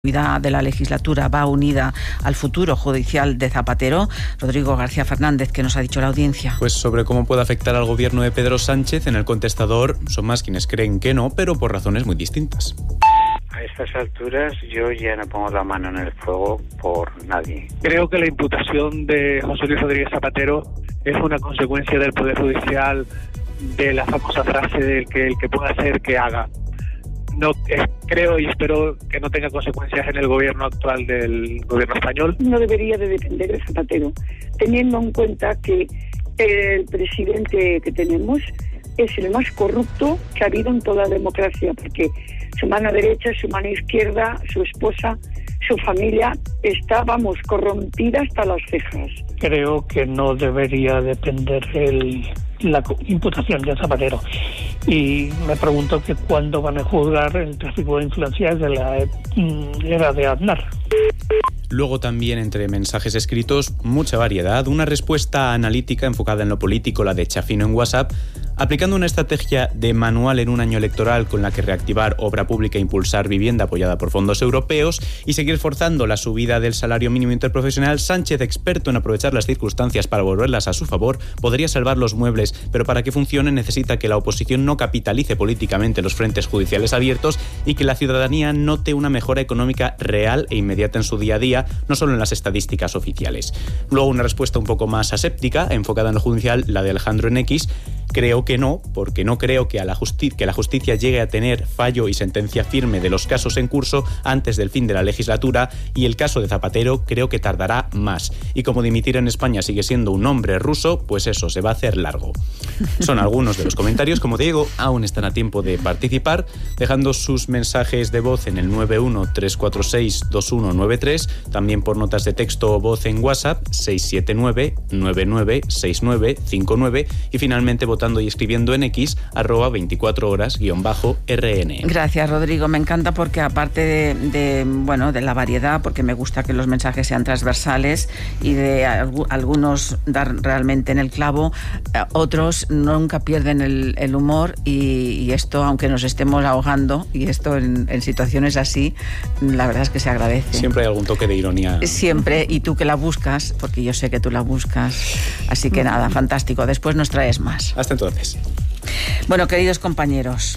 de la legislatura va unida al futuro judicial de Zapatero. Rodrigo García Fernández, ¿qué nos ha dicho la audiencia? Pues sobre cómo puede afectar al gobierno de Pedro Sánchez, en el contestador son más quienes creen que no, pero por razones muy distintas. A estas alturas yo ya no pongo la mano en el fuego por nadie. Creo que la imputación de José Luis Rodríguez Zapatero es una consecuencia del Poder Judicial, de la famosa frase del que el que pueda hacer, que haga. No creo y espero que no tenga consecuencias en el gobierno actual del gobierno español. No debería de depender de Zapatero, teniendo en cuenta que el presidente que tenemos es el más corrupto que ha habido en toda la democracia, porque su mano derecha, su mano izquierda, su esposa, su familia está, corrompida hasta las cejas. Creo que no debería depender la imputación de Zapatero. Y me pregunto que cuándo van a juzgar el tráfico de influencias de la era de Aznar. Luego también, entre mensajes escritos, mucha variedad, una respuesta analítica enfocada en lo político, la de Chafino en WhatsApp, aplicando una estrategia de manual en un año electoral con la que reactivar obra pública e impulsar vivienda apoyada por fondos europeos y seguir forzando la subida del salario mínimo interprofesional. Sánchez, experto en aprovechar las circunstancias para volverlas a su favor, podría salvar los muebles, pero para que funcione necesita que la oposición no capitalice políticamente los frentes judiciales abiertos y que la ciudadanía note una mejora económica real e inmediata en su día a día, no solo en las estadísticas oficiales. Luego una respuesta un poco más aséptica, enfocada en lo judicial, la de Alejandro en X. Creo que no, porque no creo que la justicia llegue a tener fallo y sentencia firme de los casos en curso antes del fin de la legislatura, y el caso de Zapatero creo que tardará más. Y como dimitir en España sigue siendo un nombre ruso, pues eso, se va a hacer largo. Son algunos de los comentarios. Como te digo, aún están a tiempo de participar, dejando sus mensajes de voz en el 913462193, también por notas de texto o voz en WhatsApp 679996959, y finalmente votando y escribiendo en X @24horas_RN. Gracias, Rodrigo. Me encanta porque aparte de la variedad, porque me gusta que los mensajes sean transversales y de algunos dar realmente en el clavo, otros nunca pierden el humor, y esto, aunque nos estemos ahogando, y esto en situaciones así, la verdad es que se agradece. Siempre hay algún toque de ironía. Siempre, y tú que la buscas, porque yo sé que tú la buscas. Así que nada, fantástico. Después nos traes más. Hasta entonces. Bueno, queridos compañeros,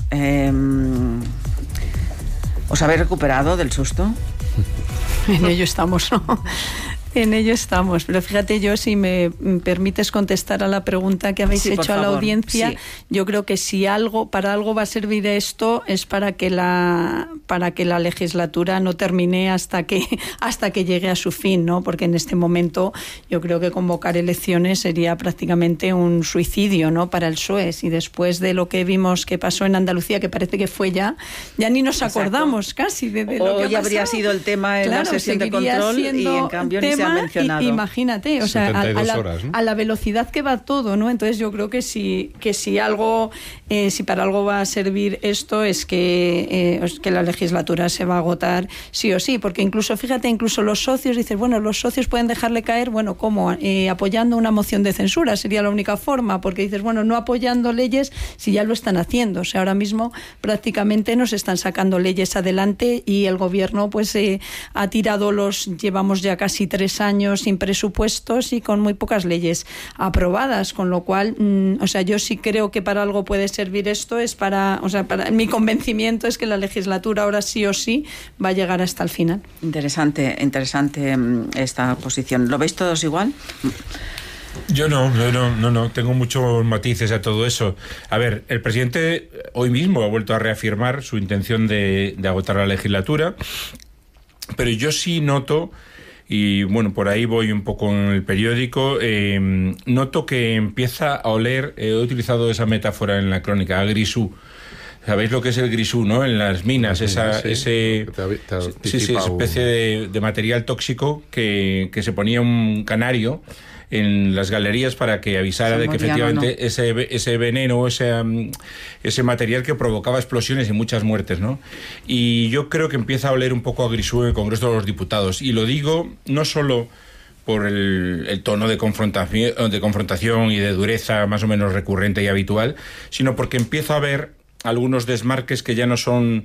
¿os habéis recuperado del susto? En ello estamos, ¿no? En ello estamos, pero fíjate, yo, si me permites contestar a la pregunta que habéis hecho a la audiencia, sí. Yo creo que si para algo va a servir esto es para que la legislatura no termine hasta que llegue a su fin, ¿no? Porque en este momento yo creo que convocar elecciones sería prácticamente un suicidio, ¿no? Para el PSOE, y después de lo que vimos que pasó en Andalucía, que parece que fue ya ni nos acordamos casi de lo que ha pasado. Hoy habría sido el tema en la sesión de control, y en cambio ni se ha mencionado. Imagínate, o sea, a la velocidad que va todo, ¿no? Entonces yo creo que si para algo va a servir esto es que la legislatura se va a agotar sí o sí, porque incluso los socios dicen, los socios pueden dejarle caer, ¿cómo? Apoyando una moción de censura sería la única forma, porque dices, no apoyando leyes si ya lo están haciendo. O sea, ahora mismo prácticamente nos están sacando leyes adelante y el gobierno ha tirado llevamos ya casi 3 años sin presupuestos y con muy pocas leyes aprobadas, con lo cual, yo sí creo que para algo puede servir esto, mi convencimiento es que la legislatura ahora sí o sí va a llegar hasta el final. Interesante esta posición. ¿Lo veis todos igual? Yo no, tengo muchos matices a todo eso. A ver, el presidente hoy mismo ha vuelto a reafirmar su intención de agotar la legislatura, pero yo sí noto, y por ahí voy un poco en el periódico, noto que empieza a oler, he utilizado esa metáfora en la crónica, a grisú. ¿Sabéis lo que es el grisú, no? En las minas, esa especie de material tóxico que se ponía un canario en las galerías para que avisara de que efectivamente ese veneno, ese material que provocaba explosiones y muchas muertes, ¿no? Y yo creo que empieza a oler un poco a grisú en el Congreso de los Diputados. Y lo digo no solo por el tono de confrontación y de dureza más o menos recurrente y habitual, sino porque empiezo a ver algunos desmarques que ya no son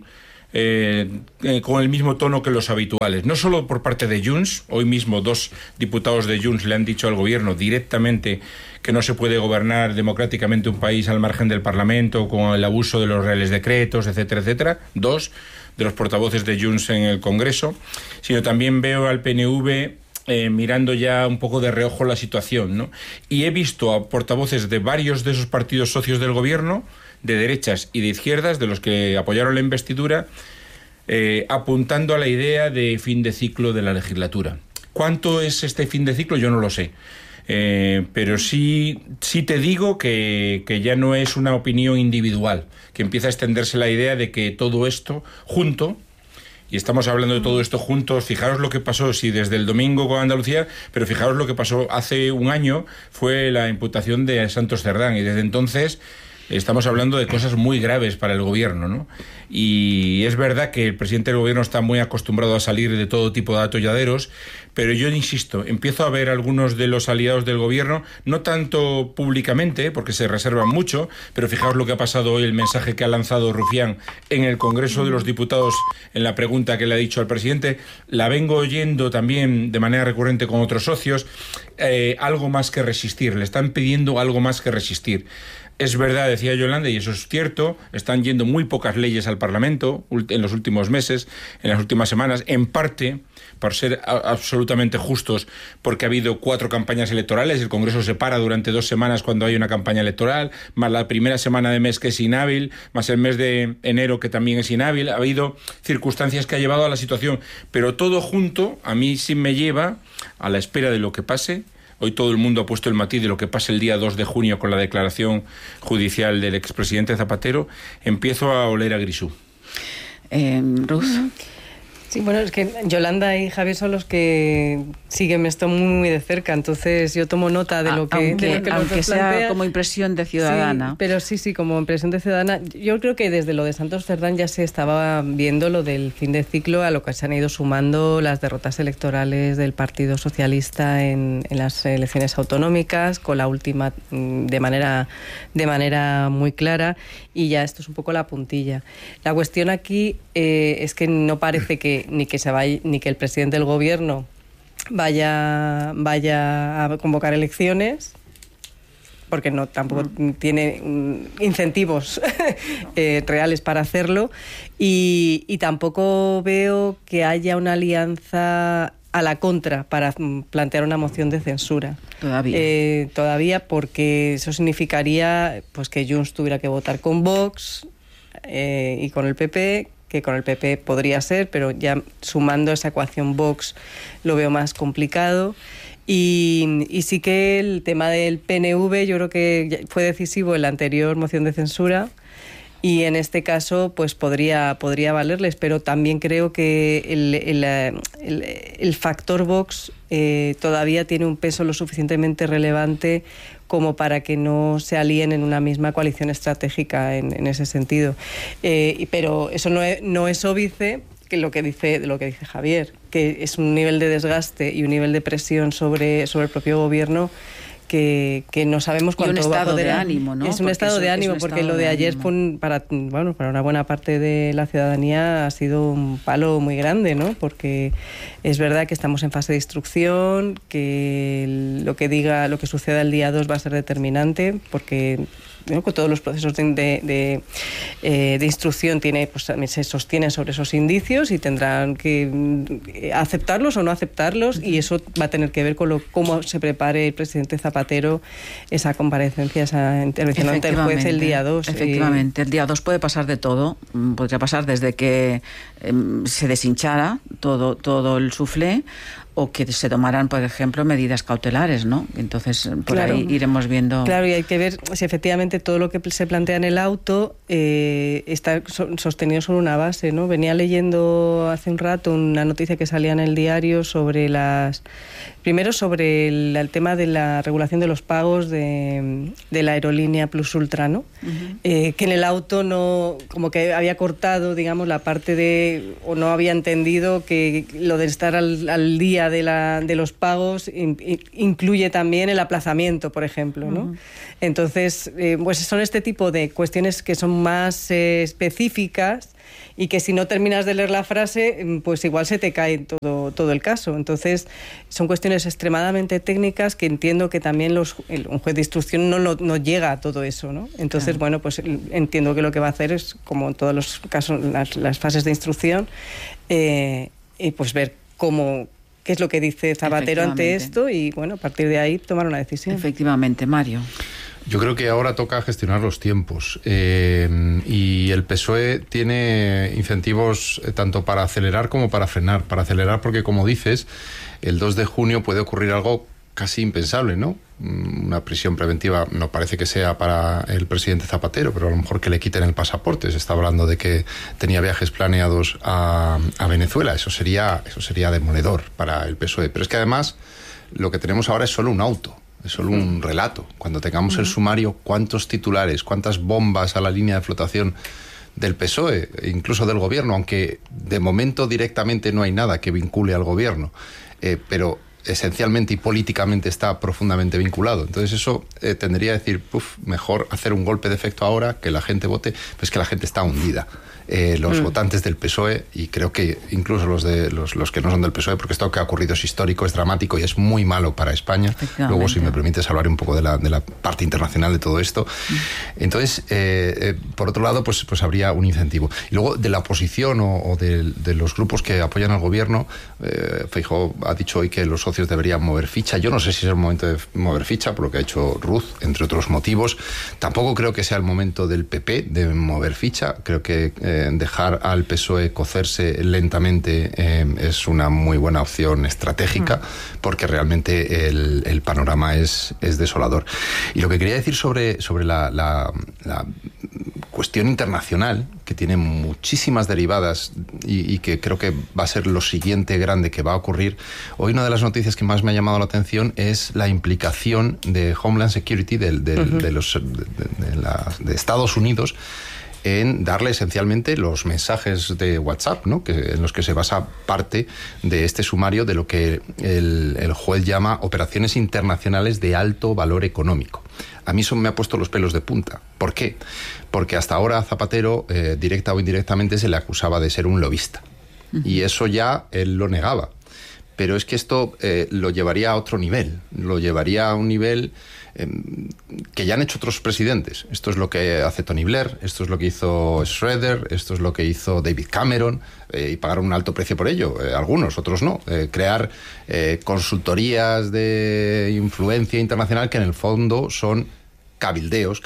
con el mismo tono que los habituales. No solo por parte de Junts, hoy mismo 2 diputados de Junts le han dicho al gobierno directamente que no se puede gobernar democráticamente un país al margen del Parlamento con el abuso de los reales decretos, etcétera, etcétera. 2 de los portavoces de Junts en el Congreso, sino también veo al PNV mirando ya un poco de reojo la situación, ¿no? Y he visto a portavoces de varios de esos partidos socios del gobierno, de derechas y de izquierdas, de los que apoyaron la investidura, apuntando a la idea de fin de ciclo de la legislatura. ¿Cuánto es este fin de ciclo? Yo no lo sé. Pero sí te digo que ya no es una opinión individual, que empieza a extenderse la idea de que todo esto junto, y estamos hablando de todo esto juntos, fijaros lo que pasó, sí, desde el domingo con Andalucía, pero fijaros lo que pasó hace un año, fue la imputación de Santos Cerdán, y desde entonces estamos hablando de cosas muy graves para el gobierno, ¿no? Y es verdad que el presidente del gobierno está muy acostumbrado a salir de todo tipo de atolladeros, pero yo insisto, empiezo a ver algunos de los aliados del gobierno, no tanto públicamente, porque se reservan mucho, pero fijaos lo que ha pasado hoy, el mensaje que ha lanzado Rufián en el Congreso de los Diputados, en la pregunta que le ha dicho al presidente, la vengo oyendo también de manera recurrente con otros socios, algo más que resistir, le están pidiendo algo más que resistir. Es verdad, decía Yolanda, y eso es cierto, están yendo muy pocas leyes al Parlamento en los últimos meses, en las últimas semanas, en parte, por ser absolutamente justos, porque ha habido 4 campañas electorales, el Congreso se para durante 2 semanas cuando hay una campaña electoral, más la primera semana de mes que es inhábil, más el mes de enero que también es inhábil, ha habido circunstancias que ha llevado a la situación, pero todo junto a mí sí me lleva a la espera de lo que pase. Hoy todo el mundo ha puesto el matiz de lo que pasa el día 2 de junio con la declaración judicial del expresidente Zapatero. Empiezo a oler a Grisú. Ruth. Sí, bueno, es que Yolanda y Javier son los que siguen esto muy de cerca, entonces yo tomo nota de lo que aunque sea plantea, como impresión de ciudadana. Sí, pero sí, como impresión de ciudadana. Yo creo que desde lo de Santos Cerdán ya se estaba viendo lo del fin de ciclo, a lo que se han ido sumando las derrotas electorales del Partido Socialista en las elecciones autonómicas, con la última de manera muy clara, y ya esto es un poco la puntilla. La cuestión aquí es que no parece que ni que el presidente del gobierno vaya a convocar elecciones, porque tampoco tiene incentivos reales para hacerlo, y tampoco veo que haya una alianza a la contra para plantear una moción de censura. Todavía, porque eso significaría pues que Junts tuviera que votar con Vox y con el PP, que con el PP podría ser, pero ya sumando esa ecuación Vox lo veo más complicado. Y sí que el tema del PNV yo creo que fue decisivo en la anterior moción de censura, y en este caso pues podría valerles, pero también creo que el factor Vox todavía tiene un peso lo suficientemente relevante como para que no se alíen en una misma coalición estratégica en ese sentido. Pero eso no es óbice que lo que dice Javier, que es un nivel de desgaste y un nivel de presión sobre el propio gobierno que no sabemos cuánto va a poder. Un estado de ánimo, ¿no? Es un estado de ánimo, porque lo de ayer para una buena parte de la ciudadanía ha sido un palo muy grande, ¿no? Porque es verdad que estamos en fase de instrucción, que lo que suceda el día 2 va a ser determinante, porque con todos los procesos de instrucción también se sostienen sobre esos indicios y tendrán que aceptarlos o no aceptarlos, y eso va a tener que ver con cómo se prepare el presidente Zapatero esa comparecencia, esa intervención ante el juez el día 2. Efectivamente, el día 2 puede pasar de todo. Podría pasar desde que se deshinchara todo el suflé, o que se tomaran, por ejemplo, medidas cautelares, ¿no? Entonces, ahí iremos viendo. Claro, y hay que ver si efectivamente todo lo que se plantea en el auto está sostenido sobre una base, ¿no? Venía leyendo hace un rato una noticia que salía en el diario sobre el tema de la regulación de los pagos de la aerolínea Plus Ultra, ¿no? Uh-huh. Que en el auto no, como que había cortado, digamos, la parte o no había entendido que lo de estar al día de los pagos incluye también el aplazamiento, por ejemplo, ¿no? Uh-huh. Entonces, pues son este tipo de cuestiones que son más específicas, y que si no terminas de leer la frase, pues igual se te cae todo el caso. Entonces, son cuestiones extremadamente técnicas que entiendo que también un juez de instrucción no llega a todo eso, ¿no? Entonces, claro, bueno, pues entiendo que lo que va a hacer es, como en todos los casos, las fases de instrucción, y pues ver qué es lo que dice Zapatero ante esto y, bueno, a partir de ahí tomar una decisión. Efectivamente, Mario. Yo creo que ahora toca gestionar los tiempos y el PSOE tiene incentivos tanto para acelerar como para frenar. Para acelerar porque, como dices, el 2 de junio puede ocurrir algo casi impensable, ¿no? Una prisión preventiva no parece que sea para el presidente Zapatero, pero a lo mejor que le quiten el pasaporte. Se está hablando de que tenía viajes planeados a Venezuela. Eso sería demoledor para el PSOE. Pero es que además lo que tenemos ahora es solo un auto. Es solo un relato. Cuando tengamos el sumario, ¿cuántos titulares, cuántas bombas a la línea de flotación del PSOE, incluso del gobierno? Aunque de momento directamente no hay nada que vincule al gobierno, pero esencialmente y políticamente está profundamente vinculado. Entonces eso tendría a decir, mejor hacer un golpe de efecto ahora, que la gente vote. Pues que la gente está hundida. Los votantes del PSOE, y creo que incluso los que no son del PSOE, porque esto que ha ocurrido es histórico, es dramático y es muy malo para España. Luego, si me permites, hablar un poco de la parte internacional de todo esto. Entonces, por otro lado, pues habría un incentivo. Y luego, de la oposición o de los grupos que apoyan al gobierno, Feijóo ha dicho hoy que los socios deberían mover ficha. Yo no sé si es el momento de mover ficha, por lo que ha hecho Ruz, entre otros motivos. Tampoco creo que sea el momento del PP de mover ficha. Creo que dejar al PSOE cocerse lentamente es una muy buena opción estratégica, porque realmente el panorama es desolador. Y lo que quería decir sobre la cuestión internacional, que tiene muchísimas derivadas y que creo que va a ser lo siguiente grande que va a ocurrir. Hoy una de las noticias que más me ha llamado la atención es la implicación de Homeland Security de Estados Unidos en darle esencialmente los mensajes de WhatsApp, ¿no? En los que se basa parte de este sumario de lo que el juez llama operaciones internacionales de alto valor económico. A mí eso me ha puesto los pelos de punta. ¿Por qué? Porque hasta ahora a Zapatero, directa o indirectamente, se le acusaba de ser un lobista. Y eso ya él lo negaba. Pero es que esto lo llevaría a otro nivel. Lo llevaría a un nivel que ya han hecho otros presidentes. Esto es lo que hace Tony Blair, esto es lo que hizo Schroeder, esto es lo que hizo David Cameron, y pagaron un alto precio por ello. Algunos, otros no. Crear consultorías de influencia internacional que en el fondo son cabilderos,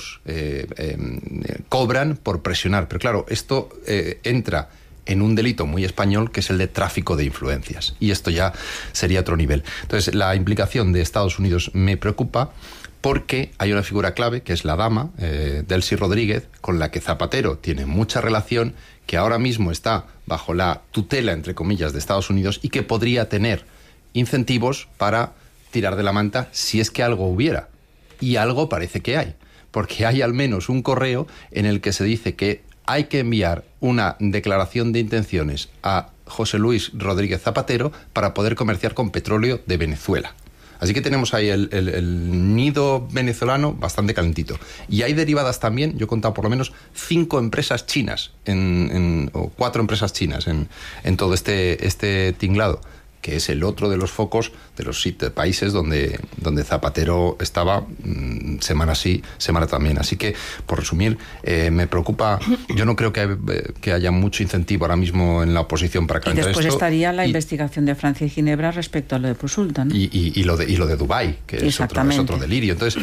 cobran por presionar. Pero claro, esto entra en un delito muy español, que es el de tráfico de influencias. Y esto ya sería otro nivel. Entonces, la implicación de Estados Unidos me preocupa, porque hay una figura clave, que es la dama, Delcy Rodríguez, con la que Zapatero tiene mucha relación, que ahora mismo está bajo la tutela, entre comillas, de Estados Unidos, y que podría tener incentivos para tirar de la manta si es que algo hubiera. Y algo parece que hay, porque hay al menos un correo en el que se dice que hay que enviar una declaración de intenciones a José Luis Rodríguez Zapatero para poder comerciar con petróleo de Venezuela. Así que tenemos ahí el nido venezolano bastante calentito. Y hay derivadas también, yo he contado por lo menos 5 empresas chinas, o 4 empresas chinas en todo este tinglado, que es el otro de los focos de los países donde Zapatero estaba semana sí, semana también. Así que, por resumir, me preocupa. Yo no creo que haya mucho incentivo ahora mismo en la oposición para calentar esto. Y después estaría la investigación de Francia y Ginebra respecto a lo de Prusulta, ¿no? Y lo de Dubái, que es otro delirio. Entonces,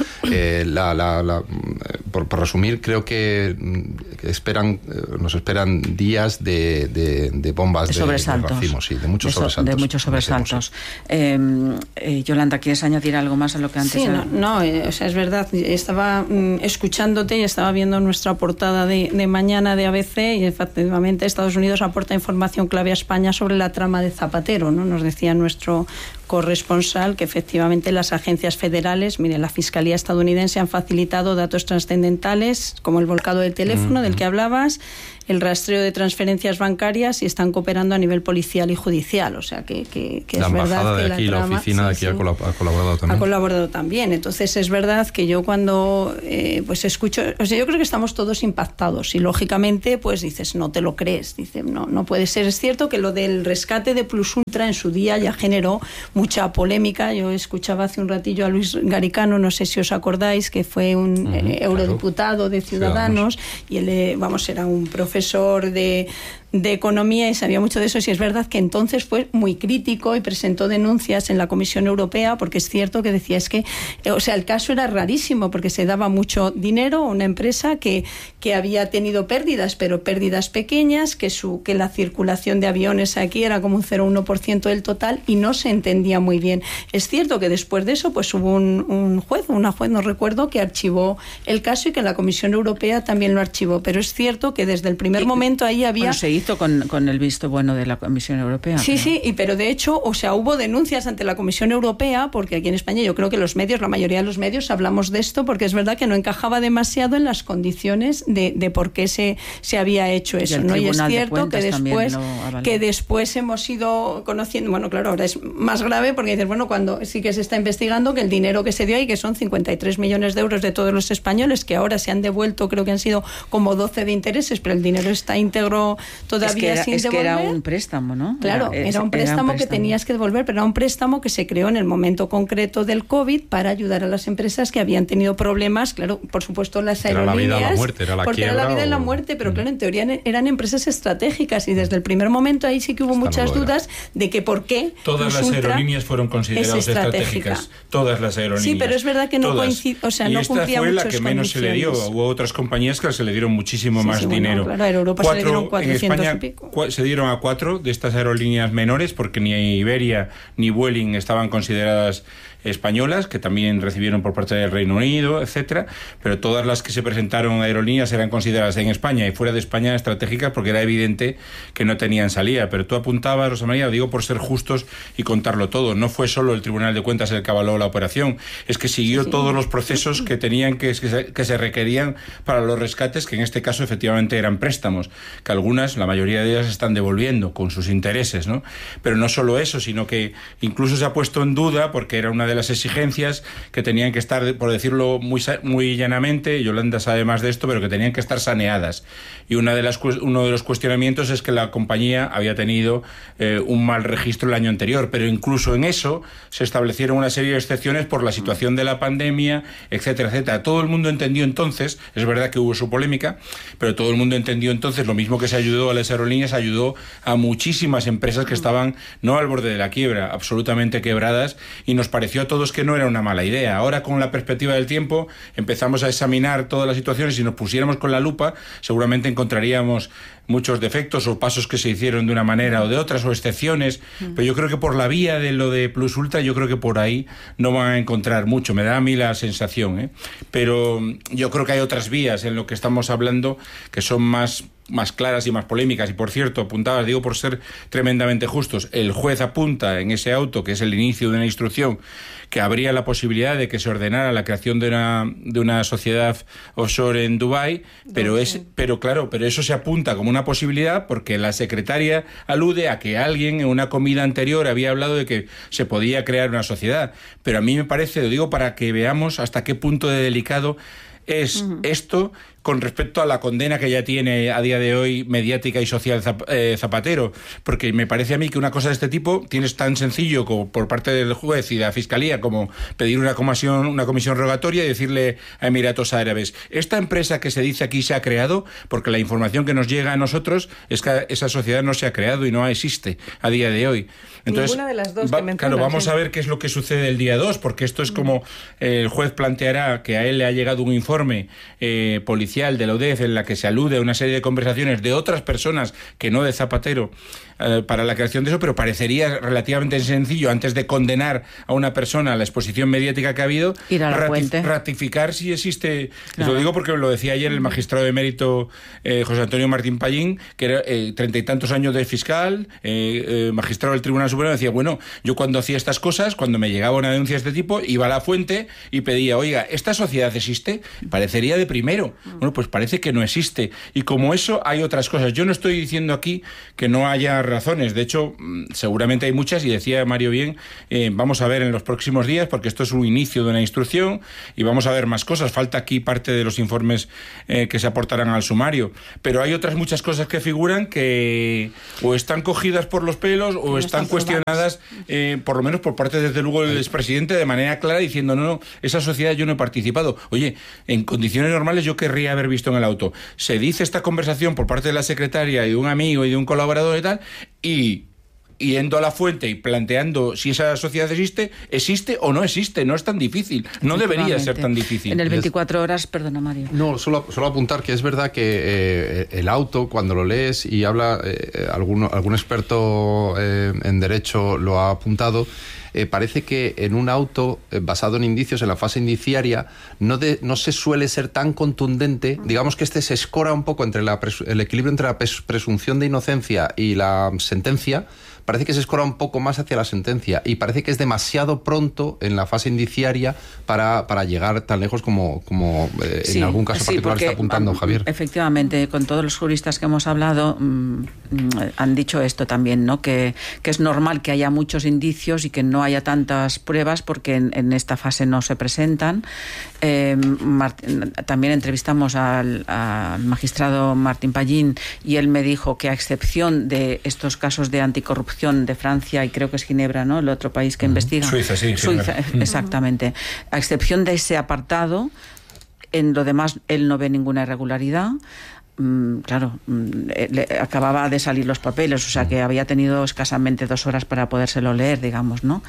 por resumir, creo que nos esperan días de bombas de racimos, de muchos sobresaltos. Yolanda, ¿quieres añadir algo más a lo que antes? Sí, o sea, es verdad. Estaba escuchándote y estaba viendo nuestra portada de mañana de ABC, y efectivamente Estados Unidos aporta información clave a España sobre la trama de Zapatero, ¿no? Nos decía nuestro corresponsal que efectivamente las agencias federales, la Fiscalía estadounidense, han facilitado datos trascendentales como el volcado del teléfono del que hablabas, el rastreo de transferencias bancarias y están cooperando a nivel policial y judicial. O sea, que la es verdad que de aquí, la oficina de aquí ha colaborado también. Ha colaborado también. Entonces, es verdad que yo cuando pues escucho... O sea, yo creo que estamos todos impactados y, lógicamente, pues dices, no te lo crees. Dices, no puede ser. Es cierto que lo del rescate de Plus Ultra en su día ya generó mucha polémica. Yo escuchaba hace un ratillo a Luis Garicano, no sé si os acordáis, que fue un eurodiputado de Ciudadanos, y él, era un profesor de economía y sabía mucho de eso, y es verdad que entonces fue muy crítico y presentó denuncias en la Comisión Europea, porque es cierto que decía, es que, el caso era rarísimo, porque se daba mucho dinero a una empresa que había tenido pérdidas, pero pérdidas pequeñas, que la circulación de aviones aquí era como un 0,1% del total, y no se entendía muy bien. Es cierto que después de eso pues hubo una juez, no recuerdo, que archivó el caso, y que la Comisión Europea también lo archivó, pero es cierto que desde el primer momento ahí había... con el visto bueno de la Comisión Europea. Sí, pero de hecho, hubo denuncias ante la Comisión Europea, porque aquí en España yo creo que la mayoría de los medios hablamos de esto, porque es verdad que no encajaba demasiado en las condiciones de por qué se había hecho eso, ¿no? Y es cierto que después hemos ido conociendo, bueno, claro, ahora es más grave, porque dices, bueno, cuando sí que se está investigando que el dinero que se dio ahí, que son 53 millones de euros de todos los españoles, que ahora se han devuelto, creo que han sido como 12 de intereses, pero el dinero está íntegro todavía sin devolver. Es que era un préstamo, ¿no? Claro, era un préstamo que tenías que devolver, pero era un préstamo que se creó en el momento concreto del COVID para ayudar a las empresas que habían tenido problemas, claro, por supuesto las aerolíneas. Era la vida o la muerte, era la porque quiebra. Era la vida y la muerte, pero claro, en teoría eran empresas estratégicas, y desde el primer momento ahí sí que hubo muchas dudas de que por qué. Todas las aerolíneas fueron consideradas estratégicas. Todas las aerolíneas. Sí, pero es verdad que no coincide, no cumplía muchas condiciones. Y esta fue la que menos se le dio. Hubo otras compañías que se le dieron muchísimo más dinero. Claro, a Europa se le dieron 400 en España y pico. Se dieron a 4 de estas aerolíneas menores, porque ni Iberia ni Vueling estaban consideradas españolas, que también recibieron por parte del Reino Unido, etcétera, pero todas las que se presentaron aerolíneas eran consideradas en España y fuera de España estratégicas, porque era evidente que no tenían salida. Pero tú apuntabas, Rosa María, lo digo por ser justos y contarlo todo, no fue solo el Tribunal de Cuentas el que avaló la operación, es que siguió todos los procesos que tenían que se requerían para los rescates, que en este caso efectivamente eran préstamos, que algunas, la mayoría de ellas, están devolviendo con sus intereses, ¿no? Pero no solo eso, sino que incluso se ha puesto en duda, porque era una de las exigencias que tenían que estar, por decirlo muy llanamente, Yolanda sabe más de esto, pero que tenían que estar saneadas. Y uno de los cuestionamientos es que la compañía había tenido un mal registro el año anterior, pero incluso en eso se establecieron una serie de excepciones por la situación de la pandemia, etcétera, etcétera. Todo el mundo entendió entonces, es verdad que hubo su polémica, pero todo el mundo entendió entonces, lo mismo que se ayudó a las aerolíneas, ayudó a muchísimas empresas que estaban no al borde de la quiebra, absolutamente quebradas, y nos pareció a todos que no era una mala idea. Ahora, con la perspectiva del tiempo, empezamos a examinar todas las situaciones y si nos pusiéramos con la lupa, seguramente encontraríamos muchos defectos o pasos que se hicieron de una manera o de otras, o excepciones, pero yo creo que por la vía de lo de Plus Ultra, yo creo que por ahí no van a encontrar mucho, me da a mí la sensación, ¿eh? Pero yo creo que hay otras vías en lo que estamos hablando que son más claras y más polémicas. Y por cierto, apuntabas, digo por ser tremendamente justos, el juez apunta en ese auto, que es el inicio de una instrucción, que habría la posibilidad de que se ordenara la creación de una sociedad offshore en Dubái, pero eso se apunta como una posibilidad porque la secretaria alude a que alguien en una comida anterior había hablado de que se podía crear una sociedad. Pero a mí me parece, lo digo para que veamos hasta qué punto de delicado es esto con respecto a la condena que ya tiene a día de hoy mediática y social Zapatero, porque me parece a mí que una cosa de este tipo tienes tan sencillo como por parte del juez y de la Fiscalía como pedir una comisión rogatoria y decirle a Emiratos Árabes, esta empresa que se dice aquí se ha creado, porque la información que nos llega a nosotros es que esa sociedad no se ha creado y no existe a día de hoy. Entonces, ninguna de las dos que mencionas, claro, vamos a ver qué es lo que sucede el día 2, porque esto es como el juez planteará que a él le ha llegado un informe policial de la UDEF en la que se alude a una serie de conversaciones de otras personas que no de Zapatero para la creación de eso, pero parecería relativamente sencillo, antes de condenar a una persona a la exposición mediática que ha habido, ir a la fuente, ratificar si existe. Claro. Lo digo porque lo decía ayer el magistrado de mérito José Antonio Martín Pallín, que era 30 y tantos años de fiscal, magistrado del Tribunal Supremo, decía, bueno, yo cuando hacía estas cosas, cuando me llegaba una denuncia de este tipo, iba a la fuente y pedía, oiga, ¿esta sociedad existe? Parecería de primero. Bueno, pues parece que no existe. Y como eso, hay otras cosas. Yo no estoy diciendo aquí que no haya razones. De hecho, seguramente hay muchas, y decía Mario bien, vamos a ver en los próximos días, porque esto es un inicio de una instrucción, y vamos a ver más cosas. Falta aquí parte de los informes que se aportarán al sumario. Pero hay otras muchas cosas que figuran que o están cogidas por los pelos o están cuestionadas, por lo menos por parte, desde luego, del expresidente, de manera clara, diciendo, no, esa sociedad yo no he participado. Oye, en condiciones normales yo querría haber visto en el auto. Se dice esta conversación por parte de la secretaria y de un amigo y de un colaborador y tal, y yendo a la fuente y planteando si esa sociedad existe o no existe. No es tan difícil, no debería ser tan difícil. En el 24 horas, perdona Mario. No, solo apuntar que es verdad que el auto, cuando lo lees y habla, algún experto en derecho lo ha apuntado, parece que en un auto basado en indicios, en la fase indiciaria, no se suele ser tan contundente. Digamos que se escora un poco entre el equilibrio entre la presunción de inocencia y la sentencia. Parece que se escora un poco más hacia la sentencia, y parece que es demasiado pronto en la fase indiciaria para llegar tan lejos como en algún caso particular está apuntando Javier. Efectivamente, con todos los juristas que hemos hablado han dicho esto también, ¿no? Que es normal que haya muchos indicios y que no haya tantas pruebas, porque en esta fase no se presentan. También entrevistamos al magistrado Martín Pallín, y él me dijo que, a excepción de estos casos de anticorrupción de Francia, y creo que es Ginebra, ¿no?, el otro país que investiga. Suiza, sí. Suiza, exactamente. A excepción de ese apartado, en lo demás él no ve ninguna irregularidad. Claro, acababa de salir los papeles, o sea que había tenido escasamente 2 horas para podérselo leer, digamos, ¿no?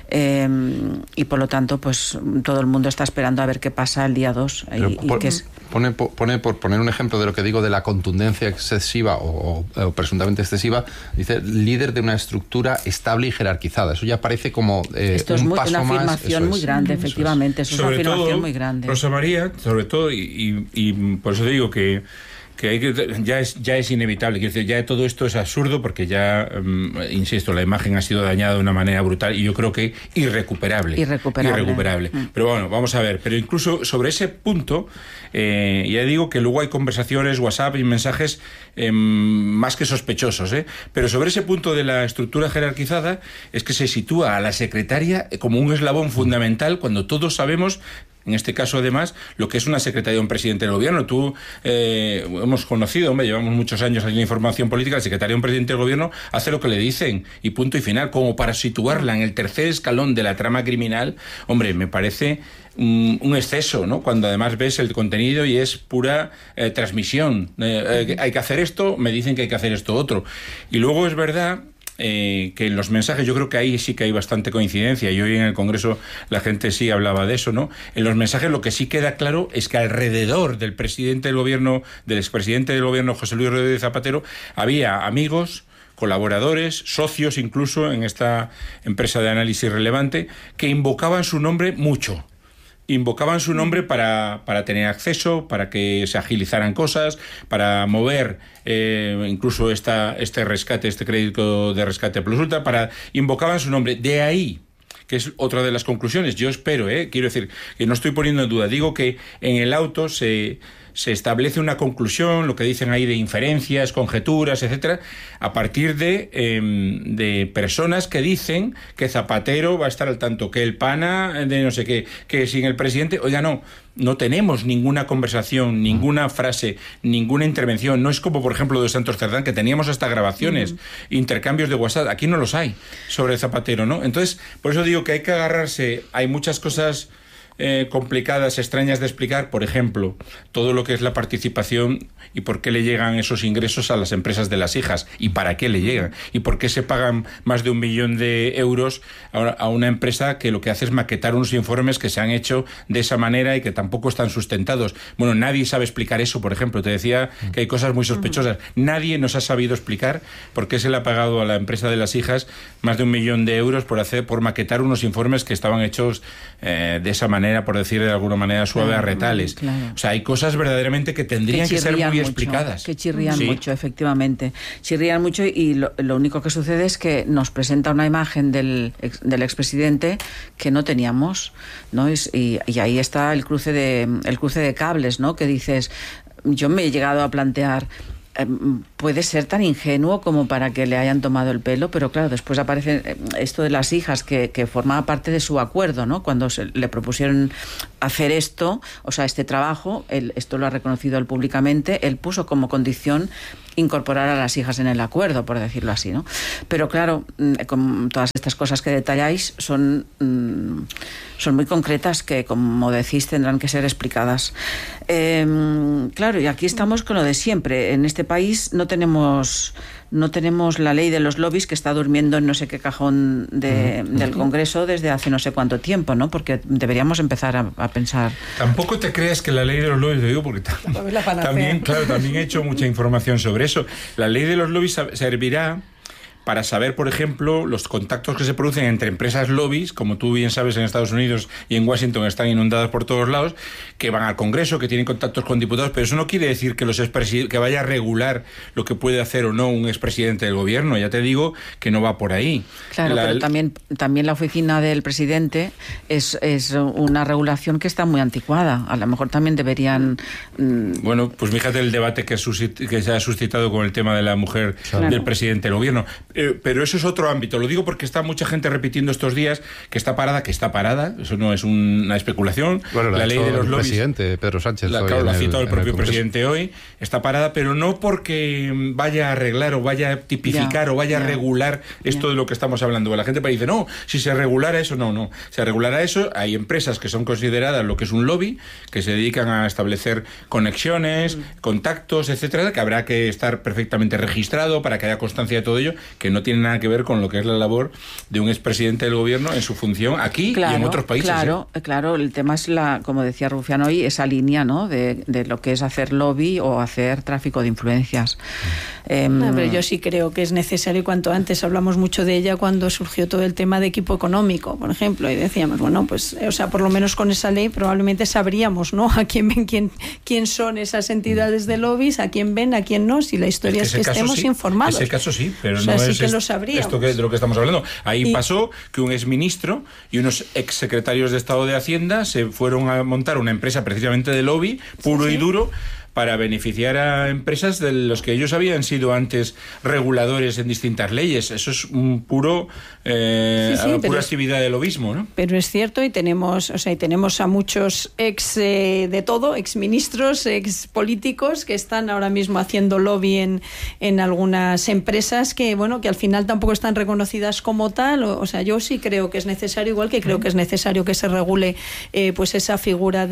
Y por lo tanto, pues todo el mundo está esperando a ver qué pasa el día 2. Pone, por poner un ejemplo de lo que digo de la contundencia excesiva o presuntamente excesiva, dice líder de una estructura estable y jerarquizada. Eso ya parece como esto es un paso una afirmación más, muy grande, efectivamente. Eso es una afirmación muy grande. Rosa María, sobre todo, y por eso te digo que ya es inevitable. Quiero decir, ya todo esto es absurdo, porque ya, insisto, la imagen ha sido dañada de una manera brutal, y yo creo que irrecuperable. Pero bueno, vamos a ver. Pero incluso sobre ese punto, ya digo que luego hay conversaciones, WhatsApp y mensajes más que sospechosos, pero sobre ese punto de la estructura jerarquizada, es que se sitúa a la secretaria como un eslabón fundamental, cuando todos sabemos, en este caso además, lo que es una secretaria de un presidente del gobierno. Tú hemos conocido, llevamos muchos años en la información política, la secretaria de un presidente del gobierno hace lo que le dicen, y punto y final. Como para situarla en el tercer escalón de la trama criminal, hombre, me parece un exceso, ¿no? Cuando además ves el contenido y es pura transmisión. Hay que hacer esto, me dicen que hay que hacer esto otro. Y luego es verdad que en los mensajes, yo creo que ahí sí que hay bastante coincidencia, y hoy en el Congreso la gente sí hablaba de eso, ¿no? En los mensajes lo que sí queda claro es que alrededor del presidente del gobierno, del expresidente del gobierno, José Luis Rodríguez Zapatero, había amigos, colaboradores, socios incluso en esta empresa de análisis relevante, que invocaban su nombre mucho. Invocaban su nombre para tener acceso, para que se agilizaran cosas, para mover incluso este rescate, este crédito de rescate plus ultra, invocaban su nombre. De ahí, que es otra de las conclusiones, yo espero, quiero decir, que no estoy poniendo en duda, digo que en el auto se establece una conclusión, lo que dicen ahí de inferencias, conjeturas, etcétera, a partir de personas que dicen que Zapatero va a estar al tanto, que el pana de no sé qué, que sin el presidente, oiga, no tenemos ninguna conversación, ninguna frase, ninguna intervención. No es como, por ejemplo, de Santos Cerdán, que teníamos hasta grabaciones, intercambios de WhatsApp. Aquí no los hay sobre Zapatero, ¿no? Entonces, por eso digo que hay que agarrarse. Hay muchas cosas complicadas, extrañas de explicar. Por ejemplo, todo lo que es la participación y por qué le llegan esos ingresos a las empresas de las hijas, y para qué le llegan, y por qué se pagan más de 1 millón de euros a una empresa que lo que hace es maquetar unos informes que se han hecho de esa manera y que tampoco están sustentados. Bueno, nadie sabe explicar eso, por ejemplo. Te decía que hay cosas muy sospechosas. Nadie nos ha sabido explicar por qué se le ha pagado a la empresa de las hijas más de 1 millón de euros por maquetar unos informes que estaban hechos de esa manera manera, por decir de alguna manera suave, a retales. Claro. O sea, hay cosas verdaderamente que tendrían que ser muy mucho, explicadas. Que chirrían mucho, efectivamente. Chirrían mucho y lo único que sucede es que nos presenta una imagen del expresidente que no teníamos, ¿no? Y ahí está el cruce de cables, ¿no? Que dices, yo me he llegado a plantear, puede ser tan ingenuo como para que le hayan tomado el pelo, pero claro, después aparece esto de las hijas que formaba parte de su acuerdo, ¿no? Cuando le propusieron hacer esto, o sea, este trabajo, esto lo ha reconocido él públicamente, él puso como condición incorporar a las hijas en el acuerdo, por decirlo así, ¿no? Pero claro, con todas estas cosas que detalláis son muy concretas que, como decís, tendrán que ser explicadas. Claro, y aquí estamos con lo de siempre. En este país no tenemos la ley de los lobbies, que está durmiendo en no sé qué cajón del Congreso desde hace no sé cuánto tiempo, ¿no? Porque deberíamos empezar a pensar. Tampoco te creas que la ley de los lobbies, lo digo porque también he hecho mucha información sobre eso. La ley de los lobbies servirá para saber, por ejemplo, los contactos que se producen entre empresas lobbies, como tú bien sabes, en Estados Unidos y en Washington están inundadas por todos lados, que van al Congreso, que tienen contactos con diputados, pero eso no quiere decir que que vaya a regular lo que puede hacer o no un expresidente del gobierno. Ya te digo que no va por ahí. Claro, pero también la oficina del presidente es una regulación que está muy anticuada. A lo mejor también deberían... Bueno, pues fíjate el debate que se ha suscitado con el tema de la mujer del presidente del gobierno. Pero eso es otro ámbito. Lo digo porque está mucha gente repitiendo estos días que está parada. Eso no es una especulación. Bueno, la ley de los lobbies, presidente Pedro Sánchez. Lo ha citado el propio presidente hoy. Está parada, pero no porque vaya a arreglar o vaya a tipificar o vaya a regular esto de lo que estamos hablando. La gente dice, no, si se regulara eso, no. Se regulara eso, hay empresas que son consideradas lo que es un lobby, que se dedican a establecer conexiones, contactos, etcétera, que habrá que estar perfectamente registrado para que haya constancia de todo ello, que no tiene nada que ver con lo que es la labor de un expresidente del gobierno en su función aquí y en otros países. Claro, el tema es, como decía Rufián hoy, esa línea, ¿no? de lo que es hacer lobby o hacer tráfico de influencias. Pero yo sí creo que es necesario, y cuanto antes. Hablamos mucho de ella cuando surgió todo el tema de equipo económico, por ejemplo, y decíamos, bueno, pues, o sea, por lo menos con esa ley probablemente sabríamos, ¿no? A quién son esas entidades de lobbies, a quién ven, a quién no, si la historia es que estemos informados. Ese caso sí, pero o sea, no sí es que lo sabríamos. Esto de lo que estamos hablando. Ahí pasó que un exministro y unos exsecretarios de Estado de Hacienda se fueron a montar una empresa precisamente de lobby, puro y duro, para beneficiar a empresas de los que ellos habían sido antes reguladores en distintas leyes. Eso es un pura actividad de lobismo, ¿no? Pero es cierto, y tenemos a muchos ex ministros, ex políticos que están ahora mismo haciendo lobby en algunas empresas que al final tampoco están reconocidas como tal. O sea, yo sí creo que es necesario, igual que creo que es necesario que se regule pues esa figura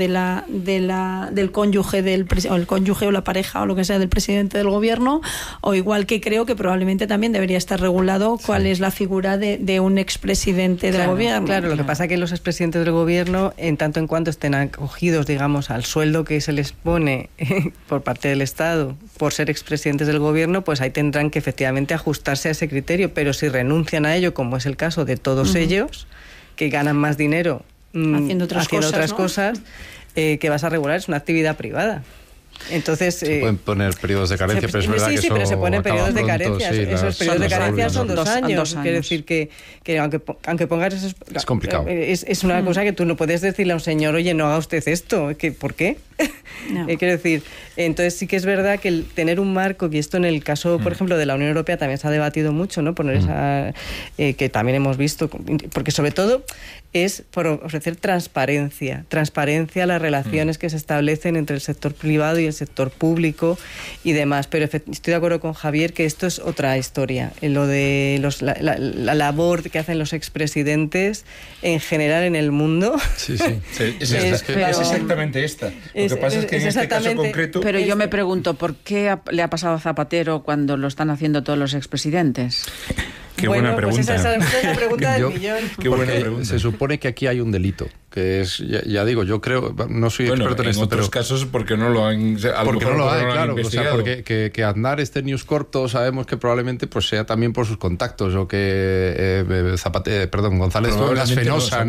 del cónyuge el cónyuge o la pareja o lo que sea del presidente del gobierno, o igual que creo que probablemente también debería estar regulado cuál es la figura de un expresidente del gobierno. Claro, lo que pasa es que los expresidentes del gobierno, en tanto en cuanto estén acogidos, digamos, al sueldo que se les pone por parte del Estado por ser expresidentes del gobierno, pues ahí tendrán que efectivamente ajustarse a ese criterio, pero si renuncian a ello, como es el caso de todos ellos, que ganan más dinero haciendo otras cosas, que vas a regular, es una actividad privada. Entonces, se pueden poner periodos de carencia, pero es verdad que pero se ponen periodos de carencia. Esos periodos de carencia son 2 años. Quiero decir que aunque pongas esos... Es complicado. Es una cosa que tú no puedes decirle a un señor, oye, no haga usted esto. ¿Por qué? No. Quiero decir, entonces sí que es verdad que el tener un marco, y esto en el caso, por ejemplo, de la Unión Europea también se ha debatido mucho, ¿no? Poner esa... que también hemos visto, porque sobre todo es por ofrecer transparencia a las relaciones que se establecen entre el sector privado y el sector público y demás. Pero estoy de acuerdo con Javier que esto es otra historia. Lo de la labor que hacen los expresidentes en general en el mundo. Sí. Es exactamente esta. Lo que pasa es que en este caso concreto... Pero yo me pregunto, ¿por qué le ha pasado a Zapatero cuando lo están haciendo todos los expresidentes? Qué buena pregunta. Pues esa es la pregunta del millón. Qué buena pregunta. Se supone que aquí hay un delito, que es, ya digo, yo creo, no soy experto en esto, pero... en otros casos porque no lo han... Porque no lo hay, claro. O sea, porque que Aznar esté en News Corp, todos sabemos que probablemente pues sea también por sus contactos, o que González Fenosa, ¿no?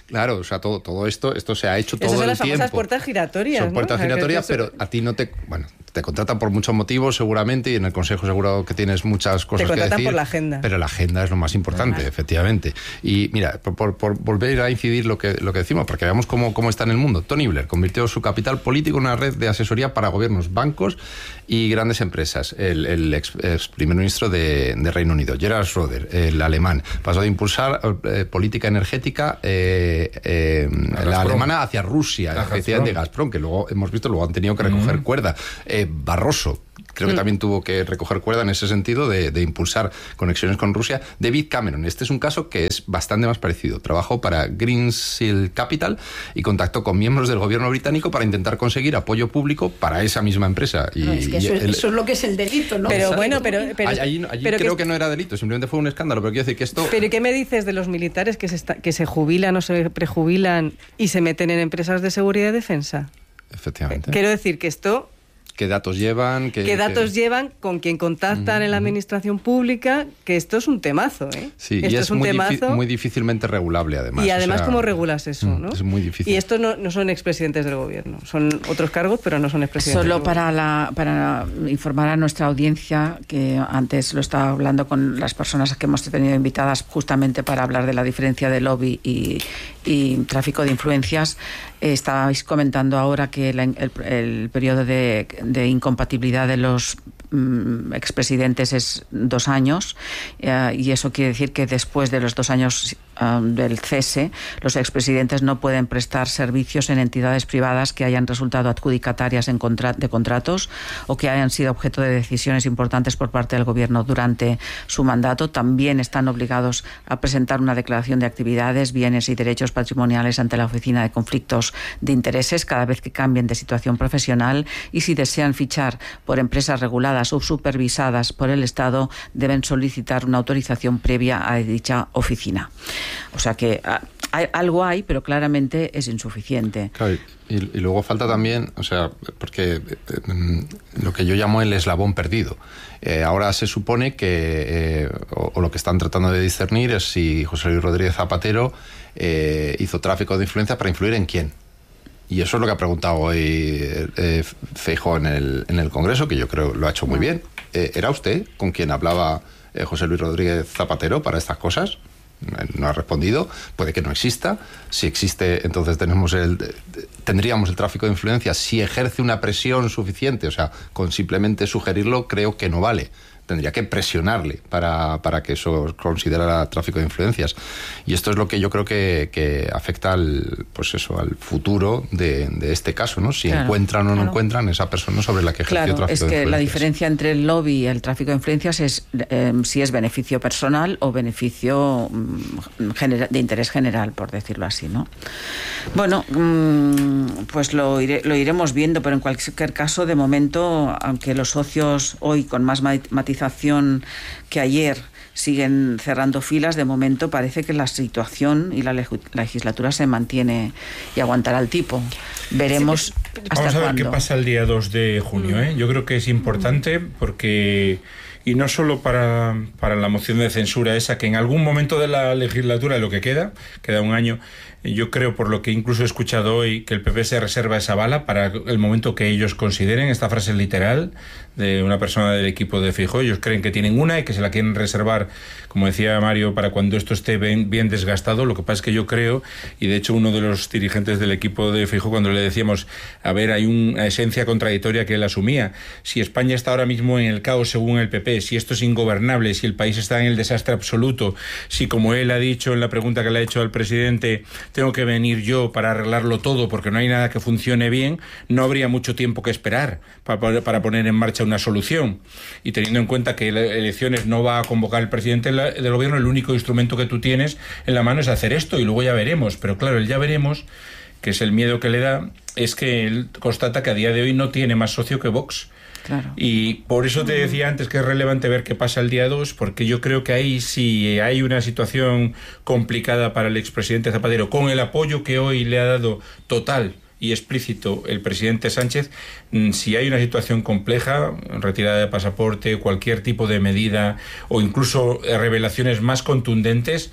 Claro, o sea, todo esto se ha hecho todo el tiempo. Esas son las famosas puertas giratorias, Son puertas giratorias, pero a ti no te... Bueno, te contratan por muchos motivos seguramente, y en el Consejo seguro que tienes muchas cosas que decir. Te contratan por la agenda. Pero la agenda es lo más importante, efectivamente. Y mira, por volver a incidir lo que decimos, porque veamos cómo está en el mundo. Tony Blair convirtió su capital político en una red de asesoría para gobiernos, bancos y grandes empresas. El ex primer ministro de Reino Unido, Gerhard Schröder, el alemán, pasó de impulsar política energética la alemana hacia Rusia, de Gazprom, que luego hemos visto, luego han tenido que recoger cuerda. Barroso creo que también tuvo que recoger cuerda en ese sentido de impulsar conexiones con Rusia. David Cameron, este es un caso que es bastante más parecido. Trabajó para Greensill Capital y contactó con miembros del gobierno británico para intentar conseguir apoyo público para esa misma empresa. Es que eso es lo que es el delito, ¿no? Pero bueno, pero allí creo que no era delito, simplemente fue un escándalo. Pero quiero decir que esto... ¿Pero qué me dices de los militares que se jubilan o se prejubilan y se meten en empresas de seguridad y defensa? Efectivamente. Quiero decir que esto... ¿Qué datos llevan? ¿Qué datos llevan? ¿Con quién contactan en la administración pública? Que esto es un temazo, ¿eh? Sí, esto y es un temazo muy difícilmente regulable, además. Y además, ¿cómo regulas eso, no? Es muy difícil. Y estos no son expresidentes del gobierno. Son otros cargos, pero no son expresidentes Solo del gobierno. para informar a nuestra audiencia, que antes lo estaba hablando con las personas que hemos tenido invitadas justamente para hablar de la diferencia de lobby y tráfico de influencias. Estabais comentando ahora que el periodo de incompatibilidad de los expresidentes es 2 años, y eso quiere decir que después de los 2 años del cese, los expresidentes no pueden prestar servicios en entidades privadas que hayan resultado adjudicatarias de contratos o que hayan sido objeto de decisiones importantes por parte del gobierno durante su mandato. También están obligados a presentar una declaración de actividades, bienes y derechos patrimoniales ante la Oficina de Conflictos de Intereses cada vez que cambien de situación profesional, y si desean fichar por empresas reguladas o supervisadas por el Estado, deben solicitar una autorización previa a dicha oficina. O sea que algo hay, pero claramente es insuficiente. Claro, y luego falta también, o sea, porque lo que yo llamo el eslabón perdido. Ahora se supone que, o lo que están tratando de discernir es si José Luis Rodríguez Zapatero hizo tráfico de influencia para influir en quién. Y eso es lo que ha preguntado hoy Feijóo en el Congreso, que yo creo lo ha hecho muy bien. ¿Era usted con quien hablaba José Luis Rodríguez Zapatero para estas cosas? No ha respondido. Puede que no exista. Si existe, entonces tendríamos el tráfico de influencias. Si ejerce una presión suficiente, o sea, con simplemente sugerirlo, creo que no vale. Tendría que presionarle para que eso considerara tráfico de influencias. Y esto es lo que yo creo que afecta al futuro de este caso, ¿no? Si encuentran o no encuentran esa persona sobre la que ejerció tráfico de influencias. Es que la diferencia entre el lobby y el tráfico de influencias es si es beneficio personal o beneficio de interés general, por decirlo así, ¿no? Bueno, pues lo iremos viendo, pero en cualquier caso, de momento, aunque los socios hoy con más matización que ayer siguen cerrando filas, de momento parece que la situación y la legislatura se mantiene y aguantará el tipo. Veremos hasta cuándo. Vamos a ver qué pasa el día 2 de junio. Yo creo que es importante porque... Y no solo para la moción de censura esa, que en algún momento de la legislatura, de lo que queda 1 año, yo creo, por lo que incluso he escuchado hoy, que el PP se reserva esa bala para el momento que ellos consideren. Esta frase literal de una persona del equipo de Feijóo. Ellos creen que tienen una y que se la quieren reservar, como decía Mario, para cuando esto esté bien desgastado. Lo que pasa es que yo creo, y de hecho uno de los dirigentes del equipo de Feijóo, cuando le decíamos, a ver, hay una esencia contradictoria que él asumía. Si España está ahora mismo en el caos según el PP, si esto es ingobernable, si el país está en el desastre absoluto, si, como él ha dicho en la pregunta que le ha hecho al presidente, tengo que venir yo para arreglarlo todo porque no hay nada que funcione bien, no habría mucho tiempo que esperar para poner en marcha una solución. Y teniendo en cuenta que las elecciones no va a convocar el presidente del gobierno, el único instrumento que tú tienes en la mano es hacer esto y luego ya veremos. Pero claro, el ya veremos, que es el miedo que le da, es que él constata que a día de hoy no tiene más socio que Vox. Claro. Y por eso te decía antes que es relevante ver qué pasa el día 2, porque yo creo que ahí sí hay una situación complicada para el expresidente Zapatero, con el apoyo que hoy le ha dado total y explícito el presidente Sánchez. Si hay una situación compleja, retirada de pasaporte, cualquier tipo de medida o incluso revelaciones más contundentes,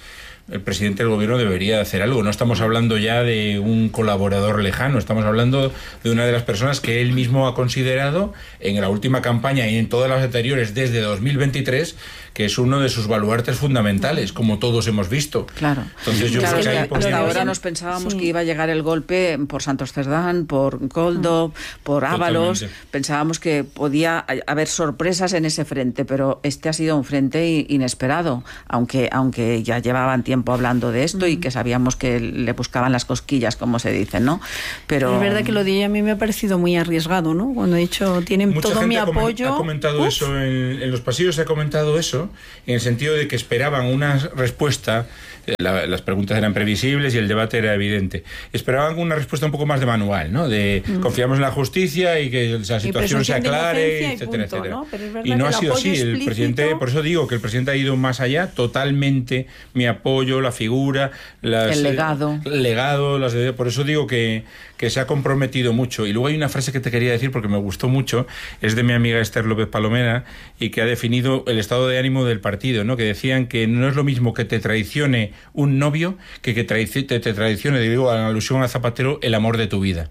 el presidente del gobierno debería hacer algo. No estamos hablando ya de un colaborador lejano, estamos hablando de una de las personas que él mismo ha considerado en la última campaña y en todas las anteriores desde 2023, que es uno de sus baluartes fundamentales, como todos hemos visto. Claro. Entonces yo creo que hasta ahora nos pensábamos que iba a llegar el golpe por Santos Cerdán, por Koldo, por Ábalos. Totalmente. Pensábamos que podía haber sorpresas en ese frente, pero este ha sido un frente inesperado, aunque ya llevaban tiempo hablando de esto y que sabíamos que le buscaban las cosquillas, como se dice, ¿no? Pero es verdad que lo de ella a mí me ha parecido muy arriesgado, ¿no? Cuando he dicho, tienen mucha todo gente mi apoyo. Ha comentado eso en los pasillos, se ha comentado eso, en el sentido de que esperaban una respuesta. Las preguntas eran previsibles y el debate era evidente. Esperaban una respuesta un poco más de manual, ¿no? De confiamos en la justicia y que la situación se aclare, etcétera, etcétera. ¿No? Y no ha sido así. El presidente, por eso digo que el presidente ha ido más allá, totalmente. Mi apoyo, la figura, el legado. Por eso digo que se ha comprometido mucho. Y luego hay una frase que te quería decir porque me gustó mucho, es de mi amiga Esther López Palomera, y que ha definido el estado de ánimo del partido, ¿no? Que decían que no es lo mismo que te traicione un novio que te traicione, digo, en alusión a Zapatero, el amor de tu vida.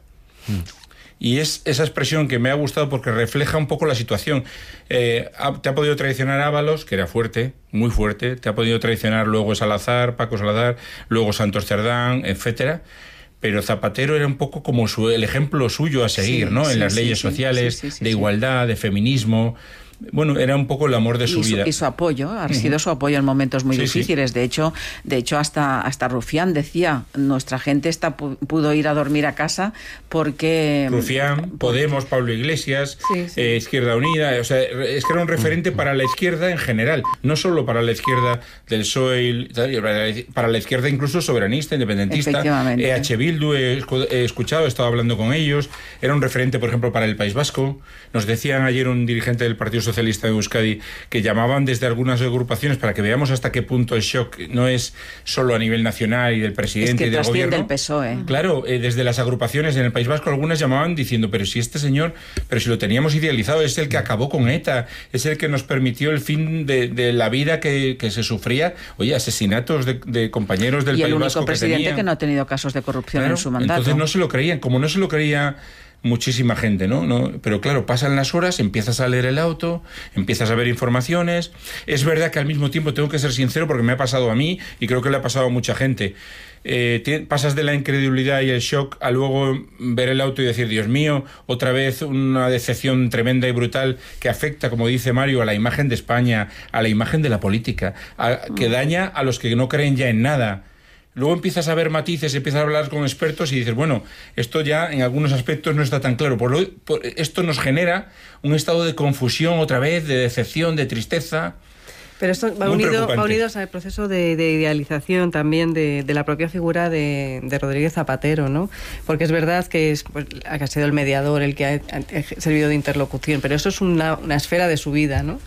Y es esa expresión que me ha gustado porque refleja un poco la situación. Te ha podido traicionar Ábalos, que era fuerte, muy fuerte, te ha podido traicionar luego Salazar, Paco Salazar, luego Santos Cerdán, etcétera. Pero Zapatero era un poco como el ejemplo suyo a seguir, ¿no? En las leyes sociales, de igualdad, de feminismo. Bueno, era un poco el amor de su vida. Y su apoyo, ha sido su apoyo en momentos muy difíciles. Sí. De hecho hasta Rufián decía, nuestra gente pudo ir a dormir a casa porque... Rufián, Podemos, Pablo Iglesias, Izquierda Unida, o sea, es que era un referente para la izquierda en general, no solo para la izquierda del PSOE, para la izquierda incluso soberanista, independentista. EH Bildu, he escuchado, he estado hablando con ellos, era un referente, por ejemplo, para el País Vasco. Nos decían ayer un dirigente del Partido Socialista de Euskadi que llamaban desde algunas agrupaciones para que veamos hasta qué punto el shock no es solo a nivel nacional y del presidente y del gobierno. Del PSOE. Claro, desde las agrupaciones en el País Vasco algunas llamaban diciendo, pero si este señor, pero si lo teníamos idealizado, es el que acabó con ETA, es el que nos permitió el fin de la vida que se sufría. Oye, asesinatos de compañeros del País Vasco. Y el único presidente que no ha tenido casos de corrupción en su mandato. Entonces no se lo creían, como no se lo creía muchísima gente, ¿no? Pero claro, pasan las horas, empiezas a leer el auto, empiezas a ver informaciones. Es verdad que al mismo tiempo tengo que ser sincero porque me ha pasado a mí y creo que le ha pasado a mucha gente. Pasas de la incredulidad y el shock a luego ver el auto y decir, Dios mío, otra vez una decepción tremenda y brutal que afecta, como dice Mario, a la imagen de España, a la imagen de la política, que daña a los que no creen ya en nada. Luego empiezas a ver matices, empiezas a hablar con expertos y dices, bueno, esto ya en algunos aspectos no está tan claro. Esto nos genera un estado de confusión otra vez, de decepción, de tristeza. Pero esto va unido al proceso de idealización también de la propia figura de Rodríguez Zapatero, ¿no? Porque es verdad que ha sido el mediador, el que ha servido de interlocución, pero eso es una esfera de su vida, ¿no?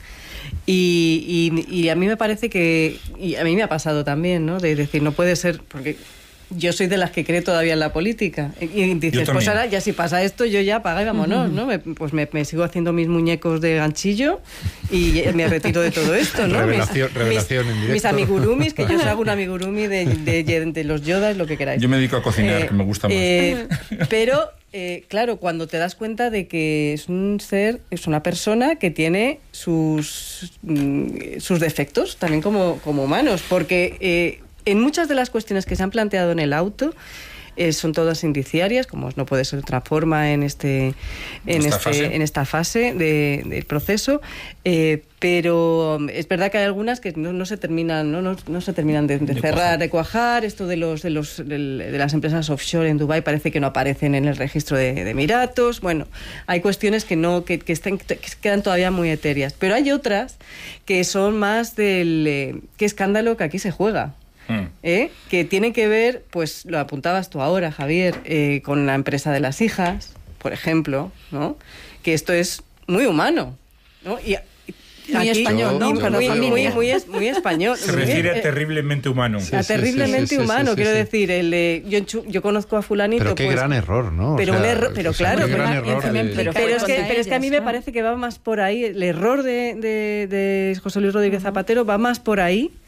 Y a mí me parece que, y a mí me ha pasado también, ¿no? De decir, no puede ser, porque yo soy de las que cree todavía en la política. Y dices, pues ahora ya si pasa esto, yo ya apaga y vámonos, ¿no? Pues me sigo haciendo mis muñecos de ganchillo y me retiro de todo esto, ¿no? Revelación en directo. Mis amigurumis, que yo os hago un amigurumi de los Yodas, lo que queráis. Yo me dedico a cocinar, que me gusta más. Pero... claro, cuando te das cuenta de que es una persona que tiene sus defectos también como humanos, porque en muchas de las cuestiones que se han planteado en el auto son todas indiciarias, como no puede ser otra forma en esta fase del proceso, pero es verdad que hay algunas que no se terminan de cerrar, de cuajar. Esto de las empresas offshore en Dubái parece que no aparecen en el registro de Emiratos. Bueno, hay cuestiones que quedan todavía muy etéreas, pero hay otras que son más del qué escándalo que aquí se juega. Que tiene que ver, pues lo apuntabas tú ahora, Javier, con la empresa de las hijas, por ejemplo, ¿no? Que esto es muy humano, ¿no? Y muy aquí, español, ¿no? Muy español. Se refiere a terriblemente humano. A terriblemente humano, quiero decir. Yo conozco a fulanito. Pero qué gran error, ¿no? Pero claro. Pero es que a mí me parece que va más por ahí. El error de José Luis Rodríguez Zapatero va más por ahí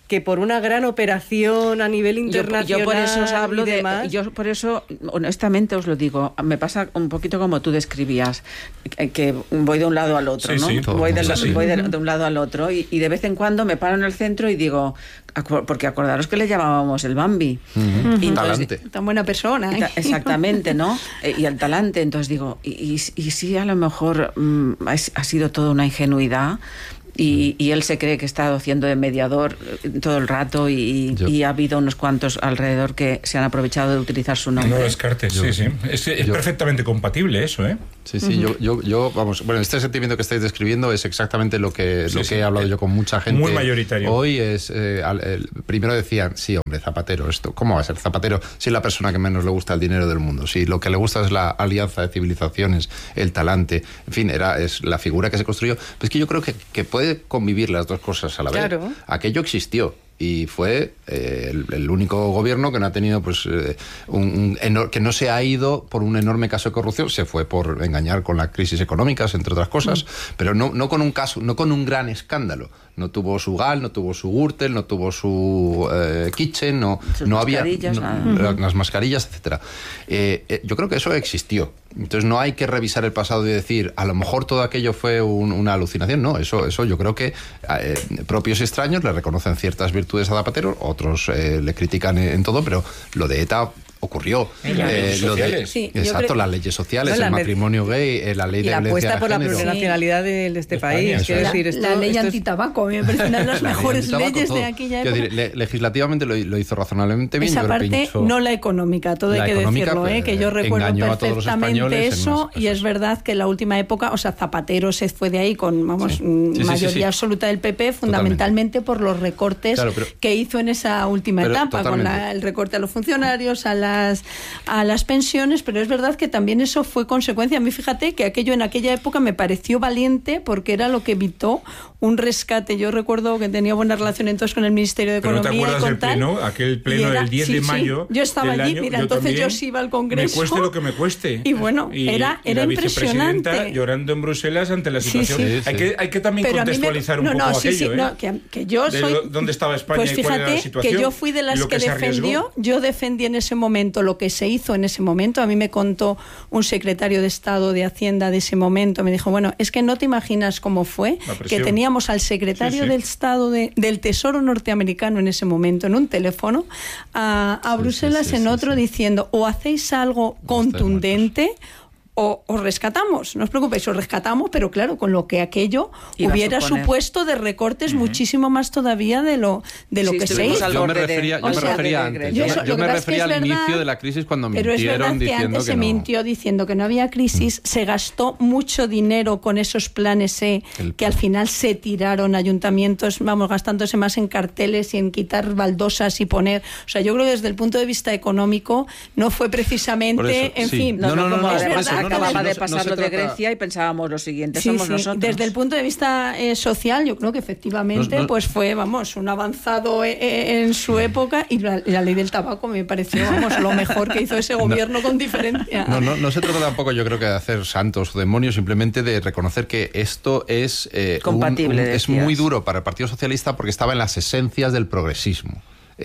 que por una gran operación a nivel internacional. Yo por eso os hablo yo por eso, honestamente os lo digo, me pasa un poquito como tú describías, que voy de un lado al otro, ¿no? Voy de un lado al otro y de vez en cuando me paro en el centro y digo, porque acordaros que le llamábamos el Bambi. Y talante. Tan buena persona, ¿eh? Exactamente, ¿no? Y el talante, entonces digo, y sí, a lo mejor ha sido toda una ingenuidad. Y él se cree que está haciendo de mediador todo el rato y ha habido unos cuantos alrededor que se han aprovechado de utilizar su nombre. No lo descartes, sí. Es perfectamente compatible eso, ¿eh? Sí, yo vamos, bueno, este sentimiento que estáis describiendo es exactamente lo que he hablado yo con mucha gente. Muy mayoritario. Hoy es, primero decían, sí, hombre, Zapatero, ¿cómo va a ser Zapatero? Si es la persona que menos le gusta el dinero del mundo, si lo que le gusta es la alianza de civilizaciones, el talante, en fin, es la figura que se construyó. Pero es que yo creo que puede convivir las dos cosas a la vez. Claro. Aquello existió. Y fue el único gobierno que no ha tenido, pues, que no se ha ido por un enorme caso de corrupción. Se fue por engañar con las crisis económicas, entre otras cosas, pero no con un caso, no con un gran escándalo. No tuvo su GAL, no tuvo su Gürtel, no tuvo su Kitchen, no había las mascarillas, etcétera. Yo creo que eso existió. Entonces no hay que revisar el pasado y decir, a lo mejor todo aquello fue una alucinación. No, eso yo creo que propios y extraños le reconocen ciertas virtudes a Zapatero, otros le critican en todo, pero lo de ETA ocurrió. Las leyes sociales, el matrimonio gay, la ley de violencia de género. La apuesta por la plurinacionalidad de este país. La ley antitabaco, me parece una de las mejores leyes de aquella época. Legislativamente lo hizo razonablemente bien. Esa parte, no la económica, todo hay que decirlo, que yo recuerdo perfectamente eso, y es verdad que en la última época, o sea, Zapatero se fue de ahí con, mayoría absoluta del PP, fundamentalmente por los recortes que hizo en esa última etapa, con el recorte a los funcionarios, a las pensiones, pero es verdad que también eso fue consecuencia. A mí, fíjate que aquello en aquella época me pareció valiente porque era lo que evitó un rescate. Yo recuerdo que tenía buena relación entonces con el Ministerio de Economía. ¿Pero no te acuerdas del pleno? Aquel pleno del 10 de mayo. Yo estaba allí, mira, entonces yo sí iba al Congreso. Me cueste lo que me cueste. Y bueno, era la impresionante. Vicepresidenta llorando en Bruselas ante la situación. Hay que también contextualizar un poco aquello. Que yo soy... ¿Dónde estaba España y cuál era la situación? Pues fíjate que yo fui de las que defendió. Yo defendí en ese momento lo que se hizo en ese momento. A mí me contó un secretario de Estado de Hacienda de ese momento, me dijo, bueno, es que no te imaginas cómo fue, que teníamos al secretario del Estado del Tesoro norteamericano en ese momento en un teléfono a Bruselas en otro diciendo, o hacéis algo contundente o os rescatamos, no os preocupéis, os rescatamos, pero claro, con lo que aquello hubiera supuesto de recortes muchísimo más todavía de lo que se hizo. Yo me refería antes. Yo me refería al inicio de la crisis cuando mintieron diciendo que no. Pero es verdad que antes se mintió diciendo que no había crisis, se gastó mucho dinero con esos planes que al final se tiraron ayuntamientos, gastándose más en carteles y en quitar baldosas y poner... O sea, yo creo que desde el punto de vista económico no fue precisamente, fin... Acababa de pasar lo de Grecia y pensábamos lo siguiente, somos nosotros. Desde el punto de vista social, yo creo que efectivamente pues fue, un avanzado en su época, y la ley del tabaco me pareció, lo mejor que hizo ese gobierno con diferencia. No se trata tampoco, yo creo, que de hacer santos o demonios, simplemente de reconocer que esto es compatible, es muy duro para el Partido Socialista porque estaba en las esencias del progresismo.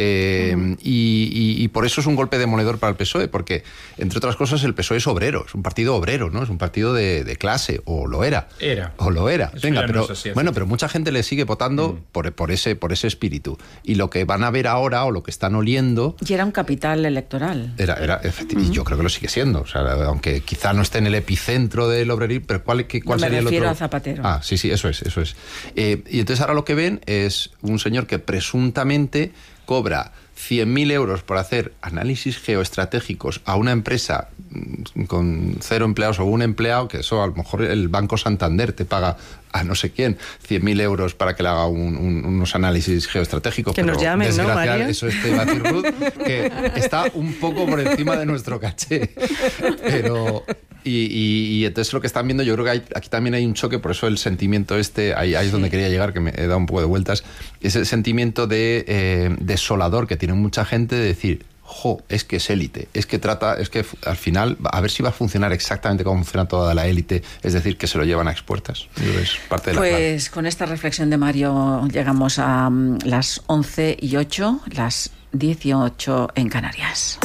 Y por eso es un golpe demoledor para el PSOE, porque, entre otras cosas, el PSOE es obrero, es un partido obrero, ¿no? Es un partido de clase, o lo era. Venga, pero pero mucha gente le sigue votando por ese espíritu. Y lo que van a ver ahora, o lo que están oliendo... Y era un capital electoral. Era efectivamente, y yo creo que lo sigue siendo. O sea, aunque quizá no esté en el epicentro del obrerismo, pero ¿cuál sería el otro? Me refiero a Zapatero. Sí, eso es. Y entonces ahora lo que ven es un señor que presuntamente cobra 100.000 euros por hacer análisis geoestratégicos a una empresa con 0 empleados o un empleado, que eso a lo mejor el Banco Santander te paga a no sé quién 100.000 euros para que le haga unos análisis geoestratégicos. Que nos llamen, ¿no, María? Eso te iba a decir, Ruth, que está un poco por encima de nuestro caché. Pero... Y entonces lo que están viendo, yo creo que aquí también hay un choque, por eso el sentimiento ahí es donde quería llegar, que me he dado un poco de vueltas, ese sentimiento de desolador que tiene mucha gente de decir, es que es élite, es que al final, a ver si va a funcionar exactamente como funciona toda la élite, es decir, que se lo llevan a expuertas. Es parte de la clave. Pues con esta reflexión de Mario llegamos a las 11:08, las 18 en Canarias.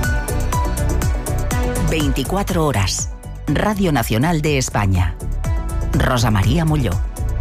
24 horas. Radio Nacional de España. Rosa María Molló.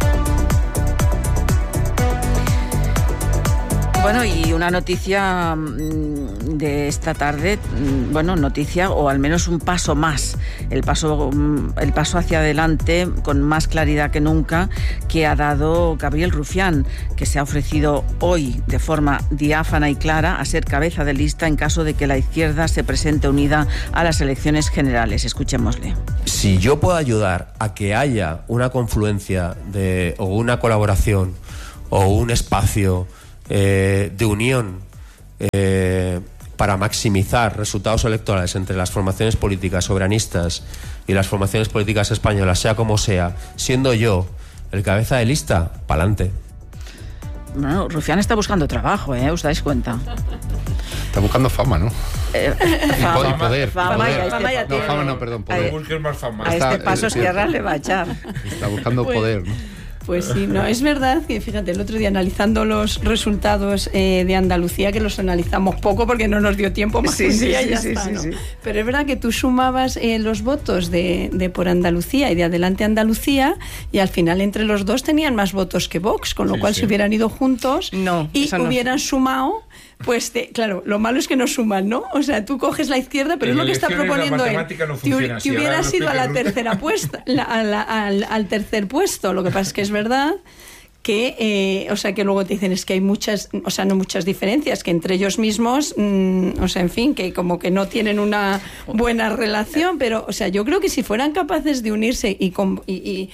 Bueno, y una noticia de esta tarde, noticia o al menos un paso más, el paso hacia adelante con más claridad que nunca que ha dado Gabriel Rufián, que se ha ofrecido hoy de forma diáfana y clara a ser cabeza de lista en caso de que la izquierda se presente unida a las elecciones generales. Escuchémosle. Si yo puedo ayudar a que haya una confluencia o una colaboración o un espacio de unión para maximizar resultados electorales entre las formaciones políticas soberanistas y las formaciones políticas españolas, sea como sea, siendo yo el cabeza de lista, pa'lante. Bueno, Rufián está buscando trabajo, ¿os dais cuenta? Está buscando fama, ¿no? Fama, y poder. Fama ya no, fama no, perdón, poder. Busques más fama. A este paso Esquerra le va a echar. Está buscando poder, ¿no? Pues sí, no, es verdad que, fíjate, el otro día analizando los resultados de Andalucía, que los analizamos poco porque no nos dio tiempo más que un día y ya está, ¿no? Pero es verdad que tú sumabas los votos de por Andalucía y de Adelante Andalucía, y al final entre los dos tenían más votos que Vox, con lo cual si hubieran ido juntos y hubieran sumado... Pues claro, lo malo es que no suman, ¿no? O sea, tú coges la izquierda, pero es lo que está proponiendo él. Te hubieras ido a la tercera puesta, al tercer puesto. Lo que pasa es que es verdad que, que luego te dicen es que hay muchas, no muchas diferencias, que entre ellos mismos, en fin, que como que no tienen una buena relación, pero, yo creo que si fueran capaces de unirse y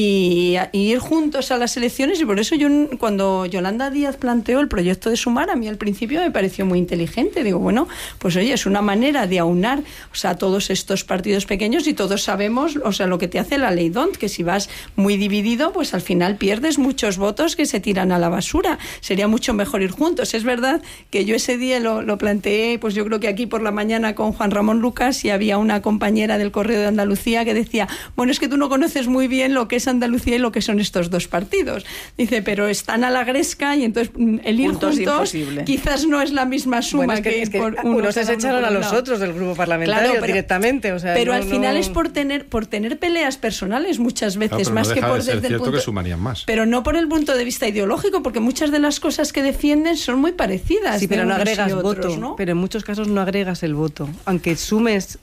ir juntos a las elecciones, y por eso yo, cuando Yolanda Díaz planteó el proyecto de Sumar, a mí al principio me pareció muy inteligente. Digo, bueno, pues oye, es una manera de aunar, todos estos partidos pequeños, y todos sabemos, lo que te hace la ley D'Hondt, que si vas muy dividido, pues al final pierdes muchos votos que se tiran a la basura. Sería mucho mejor ir juntos. Es verdad que yo ese día lo planteé, pues yo creo que aquí por la mañana con Juan Ramón Lucas, y había una compañera del Correo de Andalucía que decía, bueno, es que tú no conoces muy bien lo que es Andalucía y lo que son estos dos partidos. Dice, pero están a la gresca, y entonces el ir juntos quizás no es la misma suma. Bueno, es que por unos se echaron a los otros del grupo parlamentario, claro, directamente. Pero al final es por tener peleas personales muchas veces, más que por desde el punto... que sumarían más. Pero no por el punto de vista ideológico, porque muchas de las cosas que defienden son muy parecidas. Sí, pero no agregas otros, voto, ¿no? Pero en muchos casos no agregas el voto. Aunque sumes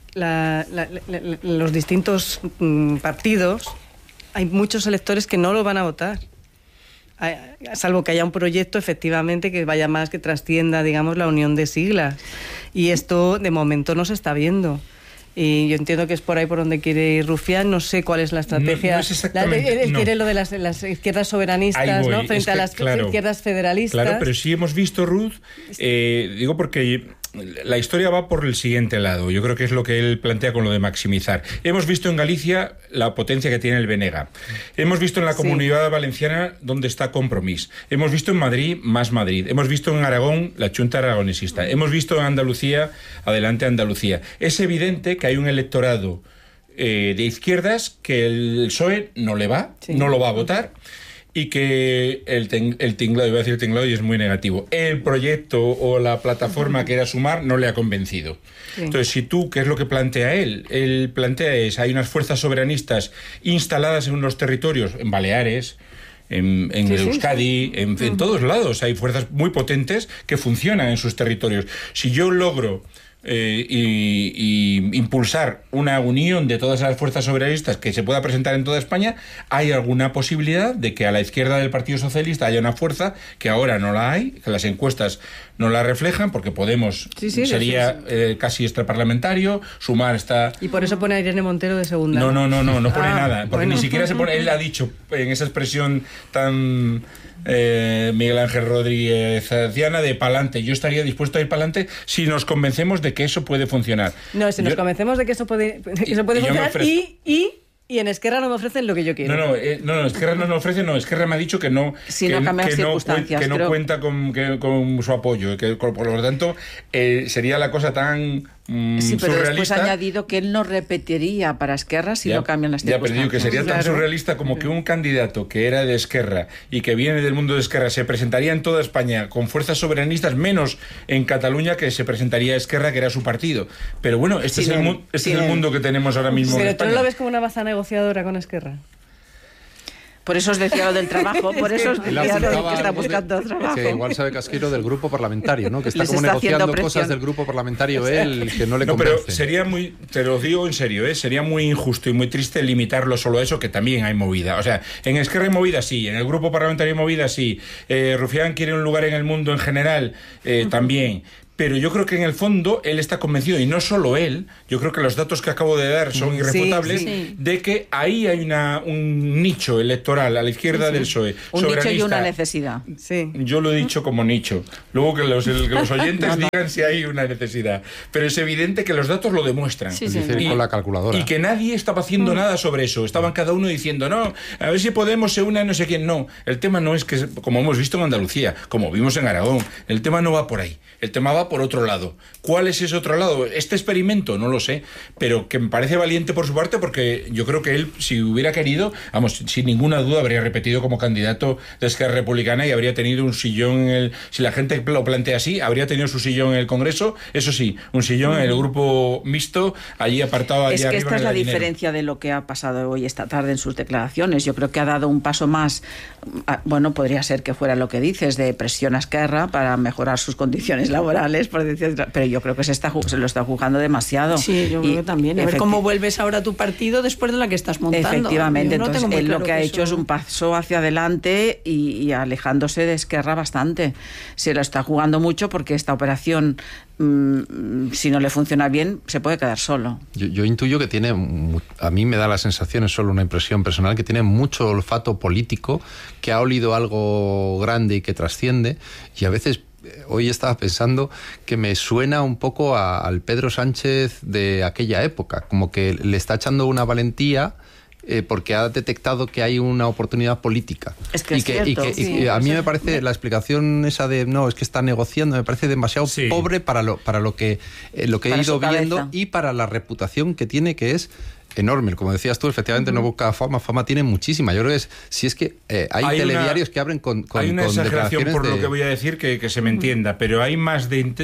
los distintos partidos, hay muchos electores que no lo van a votar. Salvo que haya un proyecto efectivamente que vaya más, que trascienda, digamos, la unión de siglas. Y esto de momento no se está viendo. Y yo entiendo que es por ahí por donde quiere ir Rufián. No sé cuál es la estrategia. No es exactamente, él quiere lo de las izquierdas soberanistas, ¿no? Frente a las izquierdas federalistas. Claro, pero sí hemos visto, Ruth, digo porque la historia va por el siguiente lado. Yo creo que es lo que él plantea con lo de maximizar. Hemos visto en Galicia la potencia que tiene el BNG. Hemos visto en la Comunidad Valenciana donde está Compromís. Hemos visto en Madrid, Más Madrid. Hemos visto en Aragón la Chunta Aragonesista. Hemos visto en Andalucía, Adelante Andalucía. Es evidente que hay un electorado de izquierdas que el PSOE no le va, no lo va a votar, y que el tinglado, iba a decir tinglado y es muy negativo, el proyecto o la plataforma que era Sumar no le ha convencido. Sí. Entonces, si tú, ¿qué es lo que plantea él plantea hay unas fuerzas soberanistas instaladas en unos territorios, en Baleares, en Euskadi, en todos lados hay fuerzas muy potentes que funcionan en sus territorios. Si yo logro y impulsar una unión de todas las fuerzas soberanistas que se pueda presentar en toda España, hay alguna posibilidad de que a la izquierda del Partido Socialista haya una fuerza que ahora no la hay, que las encuestas no la reflejan, porque Podemos sería casi extraparlamentario, Sumar está... Y por eso pone a Irene Montero de segunda. No pone nada, porque ni siquiera se pone, él ha dicho en esa expresión tan... Miguel Ángel Rodríguez Diana, de pa'lante. Yo estaría dispuesto a ir pa'lante si nos convencemos de que eso puede funcionar. No, si nos convencemos de que eso puede funcionar Y en Esquerra no me ofrecen lo que yo quiero. No, Esquerra no me ofrece, Esquerra me ha dicho que no, que no cuenta con su apoyo, que por lo tanto sería la cosa tan sí, pero surrealista. Después ha añadido que él no repetiría para Esquerra si no cambian las circunstancias. Ya, pero digo que sería tan surrealista como que un candidato que era de Esquerra y que viene del mundo de Esquerra se presentaría en toda España con fuerzas soberanistas, menos en Cataluña, que se presentaría Esquerra, que era su partido. Pero bueno, este es el mundo que tenemos ahora mismo en España. Pero tú no lo ves como una baza negociadora con Esquerra. Por eso os decía lo del trabajo, por eso os decía lo de que está buscando trabajo. Que igual sabe Casquiro del grupo parlamentario, ¿no? Que está como negociando cosas del grupo parlamentario él que no le convence. Pero sería muy, te lo digo en serio, sería muy injusto y muy triste limitarlo solo a eso, que también hay movida. O sea, en Esquerra hay movida sí, en el grupo parlamentario hay movida sí. Rufián quiere un lugar en el mundo en general, también. Pero yo creo que en el fondo él está convencido, y no solo él, yo creo que los datos que acabo de dar son irrefutables, de que ahí hay un nicho electoral a la izquierda del PSOE. Un nicho y una necesidad. Sí. Yo lo he dicho como nicho. Luego que los oyentes digan si hay una necesidad. Pero es evidente que los datos lo demuestran. Con la calculadora. Y que nadie estaba haciendo nada sobre eso. Estaban cada uno diciendo, no, a ver si Podemos se une a no sé quién. No, el tema no es que, como hemos visto en Andalucía, como vimos en Aragón, el tema no va por ahí. El tema va por otro lado. ¿Cuál es ese otro lado? ¿Este experimento? No lo sé, pero que me parece valiente por su parte, porque yo creo que él, si hubiera querido, vamos, sin ninguna duda habría repetido como candidato de Esquerra Republicana y habría tenido un sillón si la gente lo plantea así, habría tenido su sillón en el Congreso, eso sí, un sillón en el grupo mixto, allí apartado allí arriba. Es que esta es la diferencia de lo que ha pasado hoy esta tarde en sus declaraciones. Yo creo que ha dado un paso más, bueno, podría ser que fuera lo que dices, de presión a Esquerra para mejorar sus condiciones laborales, por decir, pero yo creo que se lo está jugando demasiado. Sí, yo creo que también. A ver cómo vuelves ahora a tu partido después de la que estás montando. Efectivamente, entonces él lo que ha hecho es un paso hacia adelante y alejándose de Esquerra bastante. Se lo está jugando mucho porque esta operación, si no le funciona bien, se puede quedar solo. Yo intuyo que tiene, a mí me da la sensación, es solo una impresión personal, que tiene mucho olfato político, que ha olido algo grande y que trasciende, y a veces hoy estaba pensando que me suena un poco al Pedro Sánchez de aquella época, como que le está echando una valentía porque ha detectado que hay una oportunidad política. Es que y a mí me parece la explicación esa de no, es que está negociando, me parece demasiado pobre para lo que he ido viendo y para la reputación que tiene, que es enorme. Como decías tú, efectivamente no busca fama tiene muchísima. Yo creo que si es que hay telediarios que abren con hay una exageración por lo que voy a decir, que se me entienda, pero hay más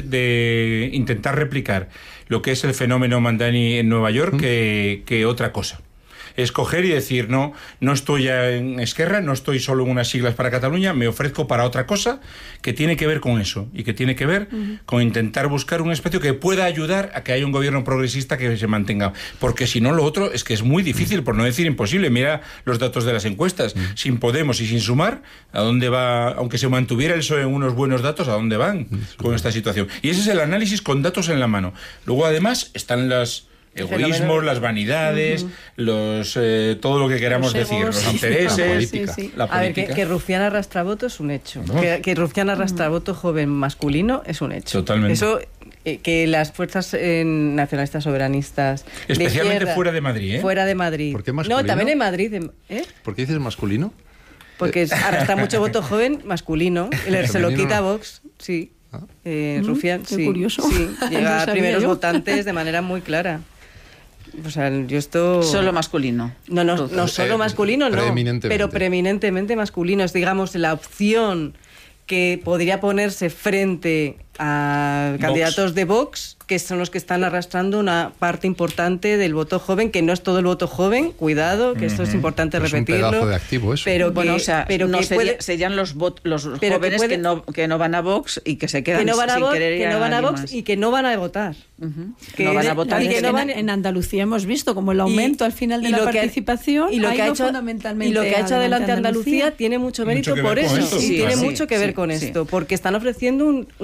de intentar replicar lo que es el fenómeno Mandani en Nueva York que otra cosa. Escoger y decir, no estoy ya en Esquerra, no estoy solo en unas siglas para Cataluña, me ofrezco para otra cosa que tiene que ver con eso y que tiene que ver con intentar buscar un espacio que pueda ayudar a que haya un gobierno progresista que se mantenga, porque si no lo otro es que es muy difícil, por no decir imposible. Mira los datos de las encuestas, sin Podemos y sin Sumar, ¿a dónde va? Aunque se mantuviera el PSOE en unos buenos datos, ¿a dónde van con esta situación? Y ese es el análisis con datos en la mano. Luego además están los egoísmos, las vanidades, todo lo que queramos decir, los intereses, la política. A ver, que Rufián arrastra voto es un hecho. ¿No? Que Rufián arrastra voto joven masculino es un hecho. Totalmente. Eso, que las fuerzas nacionalistas soberanistas... Especialmente izquierda, fuera de Madrid, Fuera de Madrid. ¿Por qué masculino? No, también en Madrid. ¿Por qué dices masculino? Porque arrastra mucho voto joven masculino. Se lo quita Vox, sí. Rufián, qué curioso. Sí, llega a primeros votantes de manera muy clara. O sea, yo esto... Solo masculino. No solo masculino, no. Pero preeminentemente masculino. Es, digamos, la opción que podría ponerse frente a candidatos de Vox, que son los que están arrastrando una parte importante del voto joven, que no es todo el voto joven, cuidado, que esto es importante repetirlo. Es un pedazo de activo eso. Pero bueno, serían los jóvenes que no van a Vox y que se quedan sin querer ir a Vox y que no van a votar. Que no van a votar. Y que en Andalucía hemos visto como el aumento al final de la participación y lo que ha hecho adelante Andalucía tiene mucho mérito por eso. Sí, tiene mucho que ver con esto, porque están ofreciendo un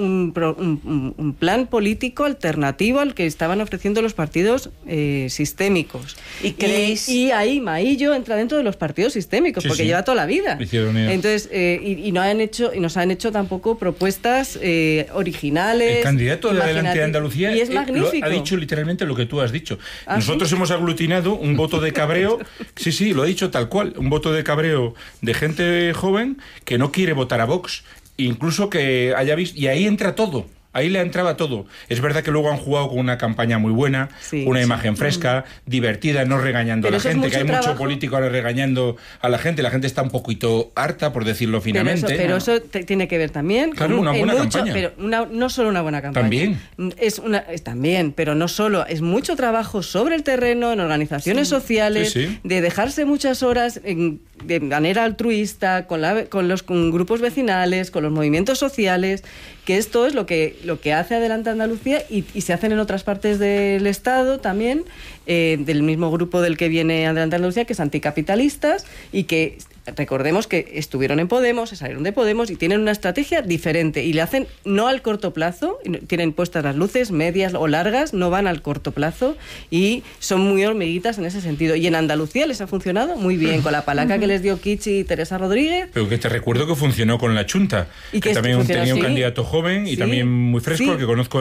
un plan político alternativo al que estaban ofreciendo los partidos sistémicos. ¿Y ahí Maillo entra dentro de los partidos sistémicos, porque lleva toda la vida. Entonces, y nos han hecho tampoco propuestas originales. El candidato de Adelante de Andalucía y es magnífico. Ha dicho literalmente lo que tú has dicho. Nosotros hemos aglutinado un voto de cabreo, sí, lo ha dicho tal cual, un voto de cabreo de gente joven que no quiere votar a Vox, incluso que haya visto, y ahí entra todo. Ahí le entraba todo. Es verdad que luego han jugado con una campaña muy buena, una imagen fresca, divertida, no regañando a la gente, que hay mucho político ahora regañando a la gente está un poquito harta, por decirlo finamente. Pero eso tiene que ver también con una buena campaña. Pero no solo una buena campaña. También. Pero no solo, es mucho trabajo sobre el terreno, en organizaciones sociales, de dejarse muchas horas de manera altruista, con los grupos vecinales, con los movimientos sociales, que esto es lo que hace Adelante Andalucía y se hacen en otras partes del Estado también, del mismo grupo del que viene Adelante Andalucía, que es Anticapitalistas, y que recordemos que estuvieron en Podemos, se salieron de Podemos y tienen una estrategia diferente y le hacen no al corto plazo, tienen puestas las luces medias o largas, no van al corto plazo y son muy hormiguitas en ese sentido. Y en Andalucía les ha funcionado muy bien con la palanca que les dio Kichi y Teresa Rodríguez. Pero que te recuerdo que funcionó con la Chunta, y que también tenía un candidato joven y también muy fresco, que conozco